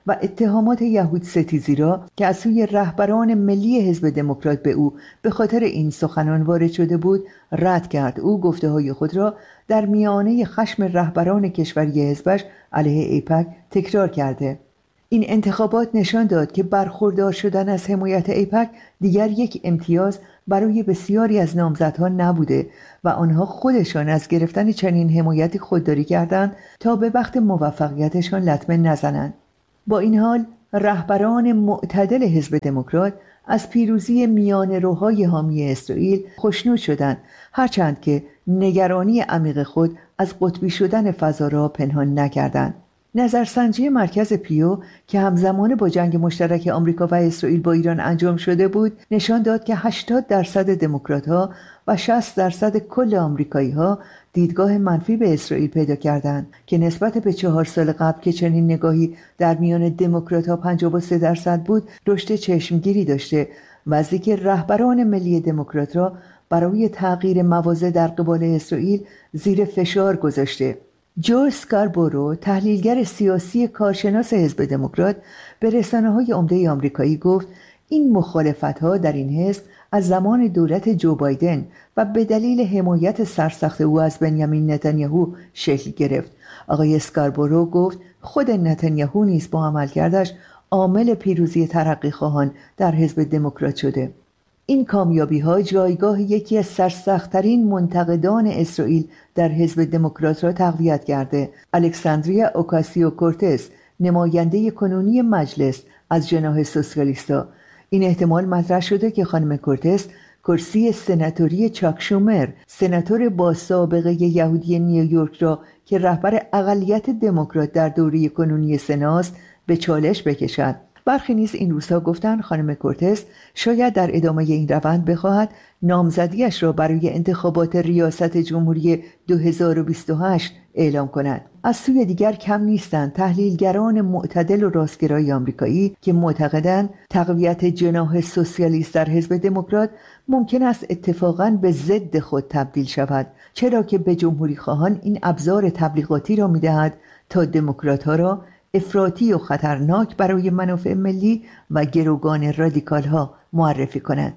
و اتهامات یهود ستیزی را که از سوی رهبران ملی حزب دموکرات به او به خاطر این سخنان وارد شده بود رد کرد. او گفته‌های خود را در میانه خشم رهبران کشوری حزبش علیه ایپک تکرار کرده. این انتخابات نشان داد که برخوردار شدن از حمایت ایپک دیگر یک امتیاز برای بسیاری از نامزدها نبوده و آنها خودشان از گرفتن چنین حمایتی خودداری کردند تا به وقت موفقیتشان لطمه نزنند. با این حال رهبران معتدل حزب دموکرات از پیروزی میانه‌روهای حامی اسرائیل خوشنود شدند، هرچند که نگرانی عمیق خود از قطبی شدن فضا را پنهان نکردند. نظرسنجی مرکز پیو که همزمان با جنگ مشترک آمریکا و اسرائیل با ایران انجام شده بود نشان داد که هشتاد درصد دموکرات‌ها و شصت درصد کل آمریکایی‌ها دیدگاه منفی به اسرائیل پیدا کردند که نسبت به چهار سال قبل که چنین نگاهی در میان دموکرات‌ها پنجاه و سه درصد بود رشد چشمگیری داشته، وضعی که رهبران ملی دموکرات را برای تغییر موازه در قبال اسرائیل زیر فشار گذاشته. جو اسکاربورو، تحلیلگر سیاسی کارشناس حزب دموکرات، به رسانه‌های عمده آمریکایی گفت این مخالفت‌ها در این حزب از زمان دولت جو بایدن و به دلیل حمایت سرسخت او از بنیامین نتانیاهو شکل گرفت. آقای اسکاربورو گفت خود نتانیاهو نیز با عملکردش عامل پیروزی ترقی‌خواهان در حزب دموکرات شده. این کامیابی‌ها جایگاه یکی از سرسخت‌ترین منتقدان اسرائیل در حزب دموکرات را تقویت کرده. الکساندریا اوکاسیو کورتز، نماینده کنونی مجلس از جناح سوسیالیستا، این احتمال مطرح شده که خانم کورتز کرسی سناتوری چاک شومر، سناتور با سابقه یهودی نیویورک را که رهبر اقلیت دموکرات در دوره کنونی سناست به چالش بکشد. برخی نیز این روزها گفتند خانم کورتز شاید در ادامه این روند بخواهد نامزدیش را برای انتخابات ریاست جمهوری دو هزار و بیست و هشت اعلام کند. از سوی دیگر کم نیستند تحلیلگران معتدل و راستگرای آمریکایی که معتقدند تقویت جناح سوسیالیست در حزب دموکرات ممکن است اتفاقاً به ضد خود تبدیل شود، چرا که به جمهوری خواهان این ابزار تبلیغاتی را می‌دهد تا دموکرات‌ها را افراطی و خطرناک برای منافع ملی و گروگان رادیکال ها معرفی کنند.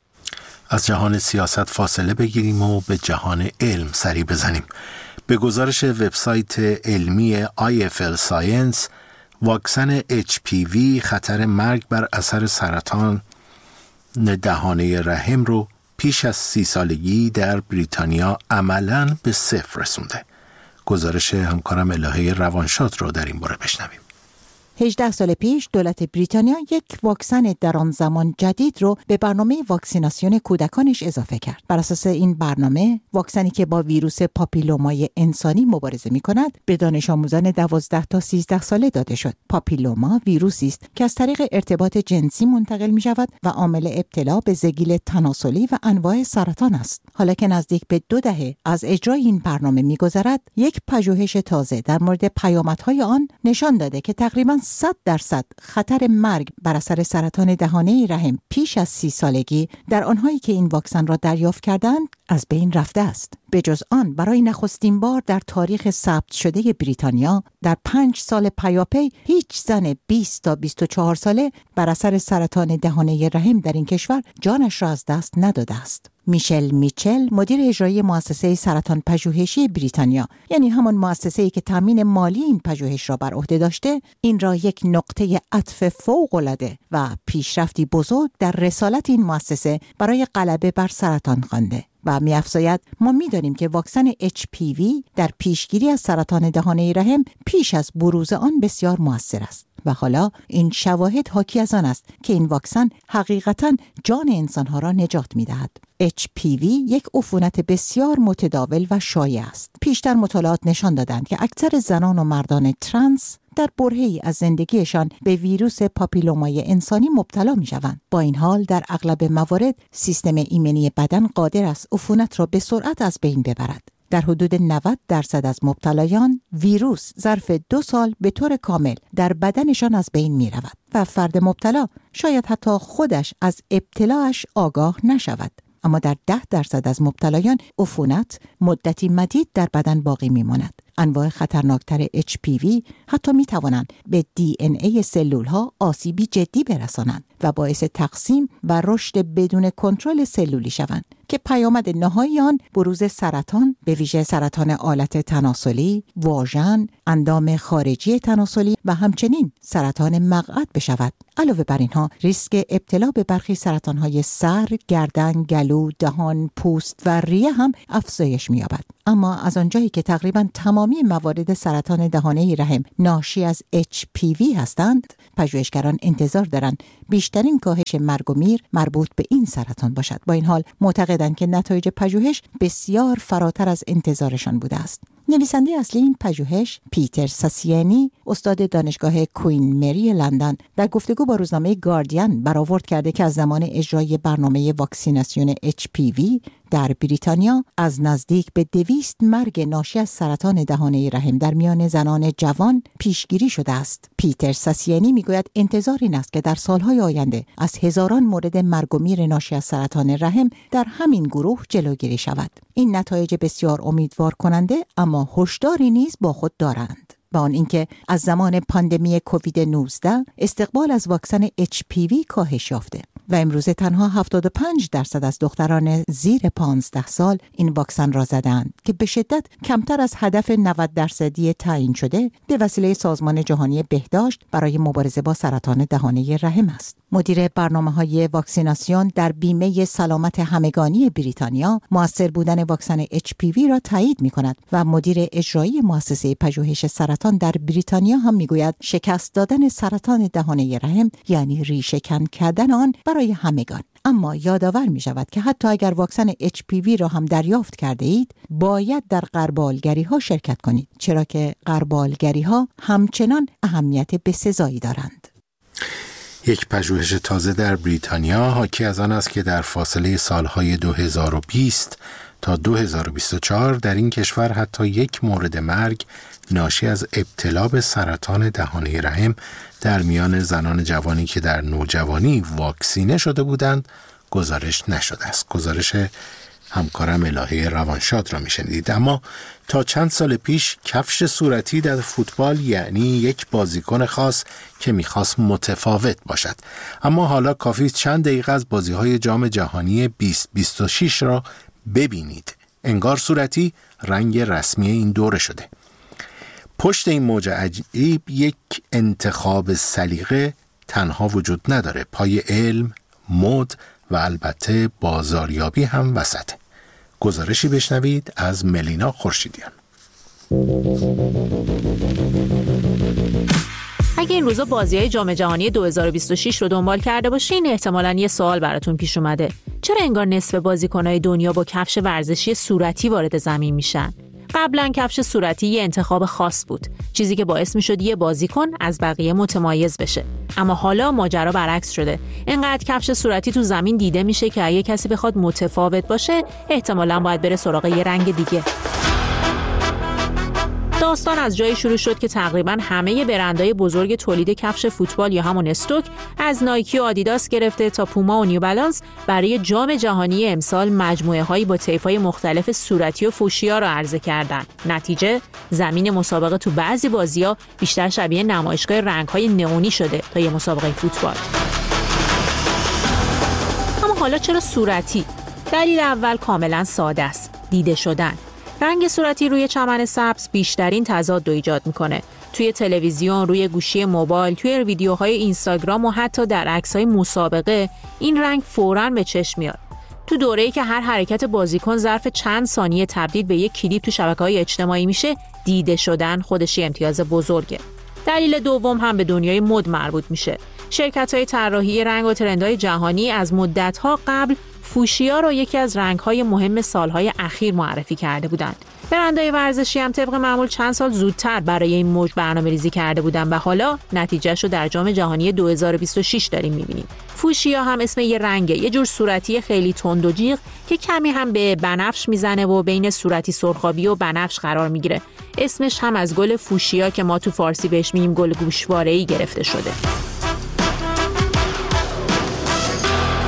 از جهان سیاست فاصله بگیریم و به جهان علم سری بزنیم. به گزارش وبسایت علمی آی اف ال Science، واکسن اچ پی وی خطر مرگ بر اثر سرطان دهانه رحم رو پیش از سی سالگی در بریتانیا عملاً به صفر رسونده. گزارش همکارم الهه روانشاد رو در این باره بشنویم. هجده سال پیش دولت بریتانیا یک واکسن در آن زمان جدید رو به برنامه واکسیناسیون کودکانش اضافه کرد. بر اساس این برنامه، واکسنی که با ویروس پاپیلومای انسانی مبارزه می‌کند، به دانش آموزان دوازده تا سیزده ساله داده شد. پاپیلوما ویروسی است که از طریق ارتباط جنسی منتقل می‌شود و عامل ابتلا به زگیل تناسلی و انواع سرطان است. حالا که نزدیک به دو دهه از اجرای این برنامه می‌گذرد، یک پژوهش تازه در مورد پیامدهای آن نشان داده که تقریباً صد درصد خطر مرگ بر اثر سرطان دهانه رحم پیش از سی سالگی در آنهایی که این واکسن را دریافت کردند از بین رفته است. به جز آن، برای نخستین بار در تاریخ ثبت شده بریتانیا در پنج سال پیاپی هیچ زن بیست تا بیست و چهار ساله بر اثر سرطان دهانه رحم در این کشور جانش را از دست نداده است. میشل میچل، مدیر اجرایی مؤسسه سرطان پژوهشی بریتانیا، یعنی همان مؤسسه‌ای که تامین مالی این پژوهش را بر عهده داشته، این را یک نقطه عطف فوق‌العاده و پیشرفتی بزرگ در رسالت این مؤسسه برای غلبه بر سرطان خوانده و می‌افزاید ما می‌دانیم که واکسن اچ پی وی در پیشگیری از سرطان دهانه رحم پیش از بروز آن بسیار مؤثر است و حالا این شواهد حاکی از آن است که این واکسن حقیقتاً جان انسانها را نجات می‌دهد. اچ پی وی یک عفونت بسیار متداول و شایع است. پیشتر مطالعات نشان دادند که اکثر زنان و مردان ترنس در برهه‌ای از زندگیشان به ویروس پاپیلومای انسانی مبتلا می‌شوند. با این حال در اغلب موارد سیستم ایمنی بدن قادر است عفونت را به سرعت از بین ببرد. در حدود نود درصد از مبتلایان ویروس ظرف دو سال به طور کامل در بدنشان از بین می رود و فرد مبتلا شاید حتی خودش از ابتلاش آگاه نشود. اما در ده درصد از مبتلایان عفونت مدتی مدید در بدن باقی میماند. انواع خطرناکتر اچ پی وی حتی می توانند به دی ان ای سلول ها آسیبی جدی برسانند و باعث تقسیم و رشد بدون کنترل سلولی شوند که پیامد نهایی آن بروز سرطان، به ویژه سرطان آلت تناسلی، واژن، اندام خارجی تناسلی و همچنین سرطان مقعد بشود. علاوه بر اینها ریسک ابتلا به برخی سرطان‌های سر، گردن، گلو، دهان، پوست و ریه هم افزایش می‌یابد. اما از آنجایی که تقریباً تمامی موارد سرطان دهانه رحم ناشی از اچ پی وی هستند، پژوهشگران انتظار دارند بیشترین کاهش مرگ و میر مربوط به این سرطان باشد. با این حال معتقدند که نتایج پژوهش بسیار فراتر از انتظارشان بوده است. نویسنده اصلی این پژوهش، پیتر ساسینی، استاد دانشگاه کوین مری لندن، در گفتگو با روزنامه گاردین برآورد کرده که از زمان اجرای برنامه واکسیناسیون اچ پی وی در بریتانیا از نزدیک به دویست مرگ ناشی از سرطان دهانه رحم در میان زنان جوان پیشگیری شده است. پیتر ساسینی میگوید انتظار این است که در سالهای آینده از هزاران مورد مرگ و میر ناشی از سرطان رحم در همین گروه جلوگیری شود. این نتایج بسیار امیدوار کننده اما هشداری نیز با خود دارند. با آن اینکه از زمان پاندمی کووید نوزده استقبال از واکسن اچ پی وی کاهش یافته و امروزه تنها هفتاد و پنج درصد از دختران زیر پانزده سال این واکسن را زدند که به شدت کمتر از هدف نود درصدی تعیین شده به وسیله سازمان جهانی بهداشت برای مبارزه با سرطان دهانه رحم است. مدیر برنامه‌های واکسیناسیون در بیمه سلامت همگانی بریتانیا مؤثر بودن واکسن اچ پی وی را تایید می‌کند و مدیر اجرایی مؤسسه پژوهش سرطان در بریتانیا هم می‌گوید شکست دادن سرطان دهانه رحم یعنی ریشه‌کن کردن آن برای همگان. اما یادآور می شود که حتی اگر واکسن اچ پی وی را هم دریافت کرده اید، باید در غربالگری ها شرکت کنید، چرا که غربالگری ها همچنان اهمیت بسزایی دارند. یک پژوهش تازه در بریتانیا حاکی از آن است که در فاصله سالهای دو هزار و بیست تا دو هزار و بیست و چهار در این کشور حتی یک مورد مرگ ناشی از ابتلا به سرطان دهانه رحم در میان زنان جوانی که در نوجوانی واکسینه شده بودند گزارش نشده است. گزارش همکارم الهه روانشاد را میشنیدید. اما تا چند سال پیش کفش صورتی در فوتبال یعنی یک بازیکن خاص که میخواست متفاوت باشد. اما حالا کافی چند دقیقه از بازی‌های جام جهانی بیست بیست و شش را ببینید. انگار صورتی رنگ رسمی این دوره شده. پشت این موج عجیب یک انتخاب سلیقه تنها وجود نداره. پای علم، مد و البته بازاریابی هم وسطه. گزارشی بشنوید از ملینا خورشیدیان. اگه این روزا بازی‌های جام جهانی دو هزار و بیست و شش رو دنبال کرده باشین، احتمالاً یه سوال براتون پیش اومده. چرا انگار نصف بازیکن‌های دنیا با کفش ورزشی صورتی وارد زمین میشن؟ قبلا کفش صورتی یه انتخاب خاص بود، چیزی که باعث میشد یه بازیکن از بقیه متمایز بشه. اما حالا ماجرا برعکس شده. اینقدر کفش صورتی تو زمین دیده میشه که اگه کسی بخواد متفاوت باشه، احتمالاً باید بره سراغ یه رنگ دیگه. داستان از جایی شروع شد که تقریباً همه برندهای بزرگ تولید کفش فوتبال یا همون استوک، از نایکی و آدیداس گرفته تا پوما و نیو بالانس، برای جام جهانی امسال مجموعه هایی با طیف‌های مختلف صورتی و فوشیا را عرضه کردند. نتیجه زمین مسابقه تو بعضی بازی‌ها بیشتر شبیه نمایشگاه رنگ‌های نئونی شده تا یه مسابقه فوتبال. اما حالا چرا صورتی؟ دلیل اول کاملاً ساده است: دیده شدن. رنگ صورتی روی چمن سبز بیشترین تضاد رو ایجاد میکنه. توی تلویزیون، روی گوشی موبایل، توی ویدیوهای اینستاگرام و حتی در عکس‌های مسابقه این رنگ فوراً به چشم میاد. تو دوره‌ای که هر حرکت بازیکن ظرف چند ثانیه تبدیل به یک کلیپ تو شبکه‌های اجتماعی میشه، دیده شدن خودش امتیاز بزرگه. دلیل دوم هم به دنیای مد مربوط میشه. شرکت‌های طراحی رنگ و ترندهای جهانی از مدت‌ها قبل فوشیا رو یکی از رنگ‌های مهم سال‌های اخیر معرفی کرده بودند. برندهای ورزشی هم طبق معمول چند سال زودتر برای این موج برنامه‌ریزی کرده بودند و حالا نتیجه‌شو در جام جهانی دو هزار و بیست و شش داریم می‌بینیم. فوشیا هم اسم یه رنگه، یه جور صورتی خیلی تند و جیغ که کمی هم به بنفش میزنه و بین صورتی سرخابی و بنفش قرار میگیره. اسمش هم از گل فوشیا که ما تو فارسی بهش میگیم گل گوشواره‌ای گرفته شده.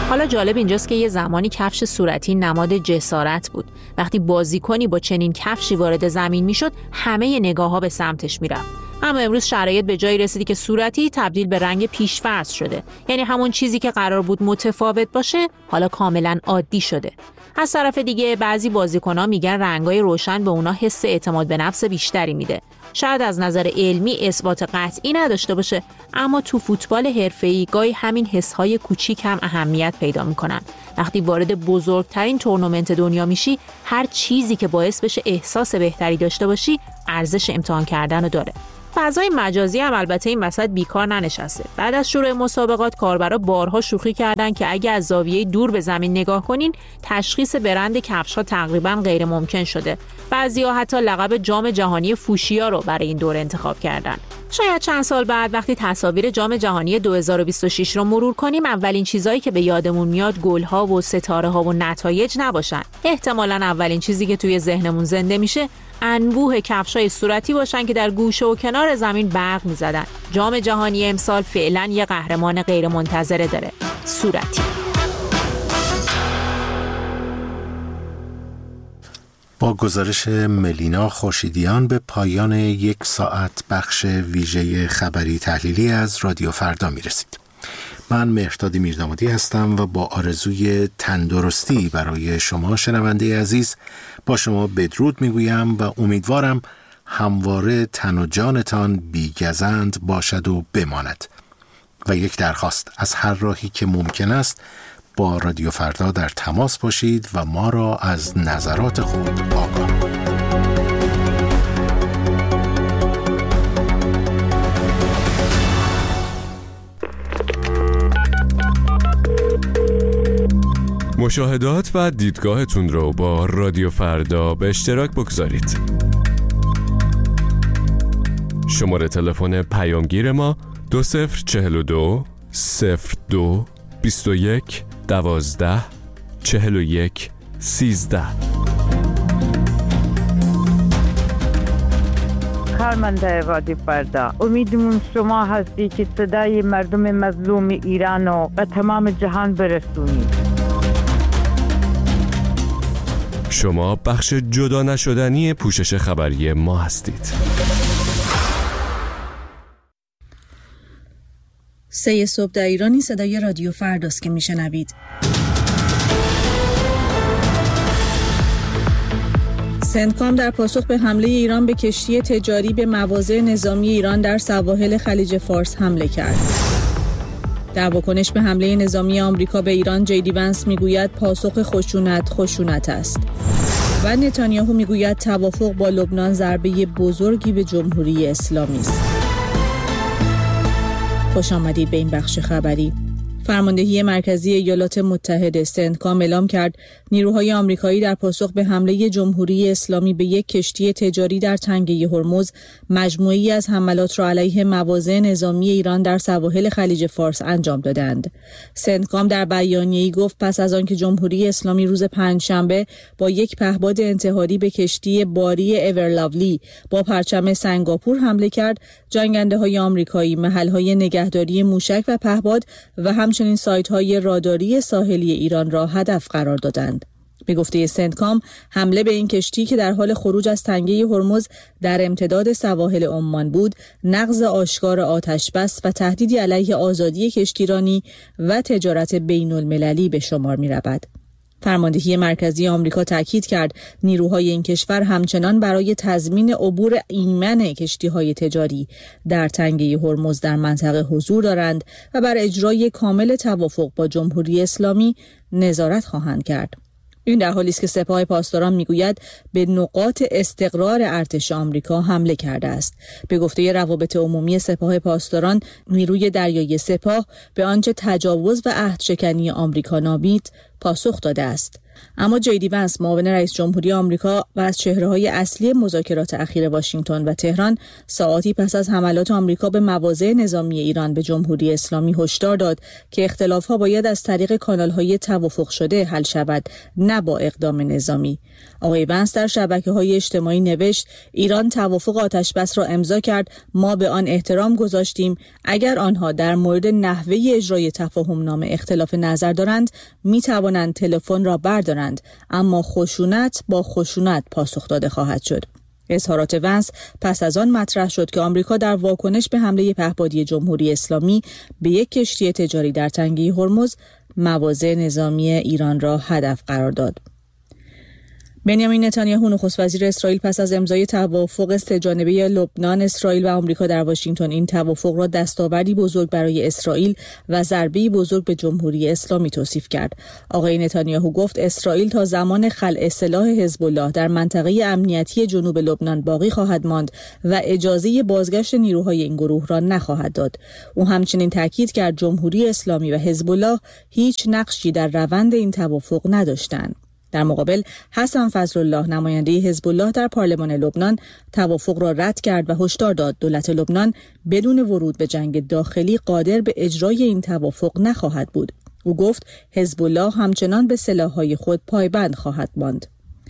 حالا جالب اینجاست که یه زمانی کفش صورتی نماد جسارت بود. وقتی بازیکنی با چنین کفشی وارد زمین میشد، همه نگاه‌ها به سمتش میرفت. اما امروز شرایط به جایی رسیدی که صورتی تبدیل به رنگ پیش‌فرض شده. یعنی همون چیزی که قرار بود متفاوت باشه، حالا کاملاً عادی شده. از طرف دیگه بعضی بازیکن‌ها میگن رنگ‌های روشن به اونا حس اعتماد به نفس بیشتری میده. شاید از نظر علمی اثبات قطعی نداشته باشه، اما تو فوتبال حرفه‌ای گاهی همین حس‌های کوچیک هم اهمیت پیدا می‌کنن. وقتی وارد بزرگترین تورنمنت دنیا میشی، هر چیزی که باعث بشه احساس بهتری داشته باشی، ارزش امتحان کردن رو داره. فضای مجازی هم البته این وسط بیکار ننشسته. بعد از شروع مسابقات کاربرا بارها شوخی کردن که اگه از زاویه دور به زمین نگاه کنین، تشخیص برند کفش‌ها تقریباً غیر ممکن شده. بعضی‌ها حتی لقب جام جهانی فوشیا رو برای این دوره انتخاب کردن. شاید چند سال بعد وقتی تصاویر جام جهانی دو هزار و بیست و شش رو مرور کنیم، اولین چیزایی که به یادمون میاد گل‌ها و ستاره‌ها و نتایج نباشن. احتمالاً اولین چیزی که توی ذهنمون زنده میشه انبوه کفشای صورتی باشن که در گوشه و کنار زمین برق می‌زدن. جام جهانی امسال فعلاً یه قهرمان غیرمنتظره داره، صورتی. با گزارش ملینا خورشیدیان به پایان یک ساعت بخش ویژه خبری تحلیلی از رادیو فردا میرسید. من مهرداد میردامادی هستم و با آرزوی تندرستی برای شما شنونده عزیز با شما بدرود میگویم و امیدوارم همواره تن و جانتان بی‌گزند باشد و بماند. و یک درخواست، از هر راهی که ممکن است با رادیو فردا در تماس باشید و ما را از نظرات خود آگاه. مشاهدات و دیدگاهتون رو با رادیو فردا به اشتراک بگذارید. شماره تلفن پیامگیر ما دو صفر چهل و دو صفر دو بیست و یک دوازده چهل و یک سیزده. کارمنده رادیو فردا، امیدمون شما هستی که صدای مردم مظلوم ایران رو به تمام جهان برسونید. شما بخش جدا نشدنی پوشش خبری ما هستید. سه صبح در ایرانی صدای رادیو فرداست که میشنوید. سندکام در پاسخ به حمله ایران به کشتی تجاری به مواضع نظامی ایران در سواحل خلیج فارس حمله کرد. در واکنش به حمله نظامی آمریکا به ایران، جیدی ونس میگوید پاسخ خشونت خشونت است و نتانیاهو میگوید توافق با لبنان ضربه بزرگی به جمهوری اسلامی است. خوش آمدید به این بخش خبری. فرماندهی مرکزی ایالات متحده سندکام اعلام کرد نیروهای آمریکایی در پاسخ به حمله جمهوری اسلامی به یک کشتی تجاری در تنگه هرمز مجموعه‌ای از حملات را علیه مواضع نظامی ایران در سواحل خلیج فارس انجام دادند. سندکام در بیانیه‌ای گفت پس از آنکه جمهوری اسلامی روز پنجشنبه با یک پهپاد انتحاری به کشتی باری اورلاولی با پرچم سنگاپور حمله کرد، جنگنده‌های آمریکایی محل‌های نگهداری موشک و پهپاد و همچنین سایت‌های راداری ساحلی ایران را هدف قرار دادند. به گفته سندکام، حمله به این کشتی که در حال خروج از تنگه هرمز در امتداد سواحل عمان بود، نقض آشکار آتش بس و تهدیدی علیه آزادی کشتیرانی و تجارت بین المللی به شمار می رود. فرماندهی مرکزی آمریکا تاکید کرد نیروهای این کشور همچنان برای تضمین عبور ایمن کشتی‌های تجاری در تنگه هرمز در منطقه حضور دارند و بر اجرای کامل توافق با جمهوری اسلامی نظارت خواهند کرد. این در حالی است که سپاه پاسداران میگوید به نقاط استقرار ارتش آمریکا حمله کرده است. به گفته روابط عمومی سپاه پاسداران، نیروی دریایی سپاه به آنچه تجاوز و عهدشکنی آمریکا نامید پاسخ داده است. اما جی دی ونس معاون رئیس جمهوری آمریکا و از چهره‌های اصلی مذاکرات اخیر واشنگتن و تهران ساعاتی پس از حملات آمریکا به مواضع نظامی ایران به جمهوری اسلامی هشدار داد که اختلاف‌ها باید از طریق کانال‌های توافق شده حل شود، نه با اقدام نظامی. آقای ونس در شبکه‌های اجتماعی نوشت ایران توافق آتش‌بس را امضا کرد، ما به آن احترام گذاشتیم. اگر آنها در مورد نحوه اجرای تفاهم‌نامه اختلاف نظر دارند، می‌توانند تلفن را بردارند، اما خشونت با خشونت پاسخ داده خواهد شد. اظهارات ونس پس از آن مطرح شد که آمریکا در واکنش به حمله پهپادی جمهوری اسلامی به یک کشتی تجاری در تنگه هرمز مواضع نظامی ایران را هدف قرار داد. بنیامین نتانیاهو نخست وزیر اسرائیل پس از امضای توافق سه‌جانبه لبنان، اسرائیل و آمریکا در واشنگتن این توافق را دستاوردی بزرگ برای اسرائیل و ضربه‌ای بزرگ به جمهوری اسلامی توصیف کرد. آقای نتانیاهو گفت اسرائیل تا زمان خلع سلاح حزب الله در منطقه امنیتی جنوب لبنان باقی خواهد ماند و اجازه بازگشت نیروهای این گروه را نخواهد داد. او همچنین تاکید کرد جمهوری اسلامی و حزب الله هیچ نقشی در روند این توافق نداشتند. در مقابل حسن فضلالله نماینده حزب الله در پارلمان لبنان توافق را رد کرد و هشدار داد دولت لبنان بدون ورود به جنگ داخلی قادر به اجرای این توافق نخواهد بود. او گفت حزب الله همچنان به سلاح‌های خود پایبند خواهد ماند.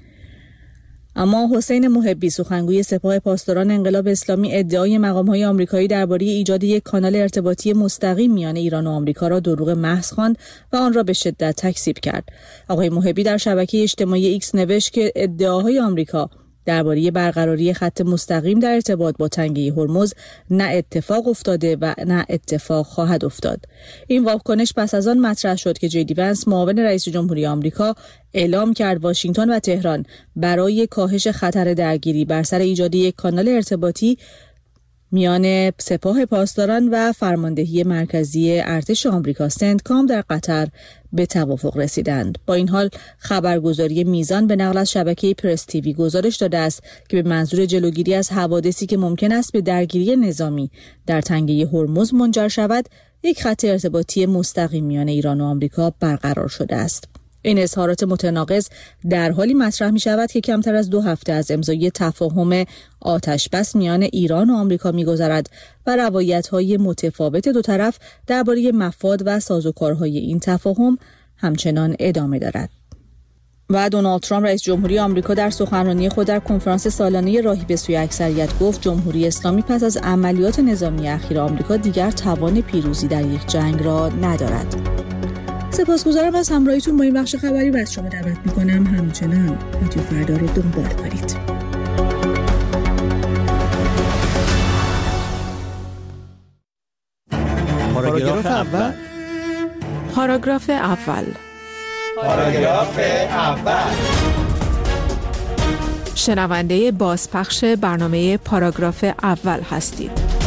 اما حسین محبی سخنگوی سپاه پاسداران انقلاب اسلامی ادعای مقام‌های آمریکایی درباره ایجاد یک کانال ارتباطی مستقیم میان ایران و آمریکا را دروغ محض خواند و آن را به شدت تکذیب کرد. آقای محبی در شبکه اجتماعی ایکس نوشت که ادعاهای آمریکا درباره برقراری خط مستقیم در ارتباط با تنگه هرمز نه اتفاق افتاده و نه اتفاق خواهد افتاد. این واکنش پس از آن مطرح شد که جی دی ونس معاون رئیس جمهوری آمریکا اعلام کرد واشنگتن و تهران برای کاهش خطر درگیری بر سر ایجاد یک کانال ارتباطی میان سپاه پاسداران و فرماندهی مرکزی ارتش آمریکا سنتکام در قطر به توافق رسیدند. با این حال خبرگزاری میزان به نقل از شبکه پرس تیوی گزارش داده است که به منظور جلوگیری از حوادثی که ممکن است به درگیری نظامی در تنگه هرمز منجر شود، یک خط ارتباطی مستقیم میان ایران و آمریکا برقرار شده است. این اظهارات متناقض در حالی مطرح می شود که کمتر از دو هفته از امضای تفاهم آتش‌بس میان ایران و آمریکا می گذرد و روایت‌های متفاوت دو طرف درباره مفاد و سازوکارهای این تفاهم همچنان ادامه دارد. و دونالد ترامپ رئیس جمهوری آمریکا در سخنرانی خود در کنفرانس سالانه راهی به سوی اکثریت گفت جمهوری اسلامی پس از عملیات نظامی اخیر آمریکا دیگر توان پیروزی در یک جنگ را ندارد. سپاسگزارم از همراهیتون با این بخش خبری و از شما دعوت می‌کنم همچنان رادیو فردا رو دنبال کنید. پاراگراف اول. پاراگراف اول. پاراگراف اول. شنونده بازپخش برنامه پاراگراف اول هستید.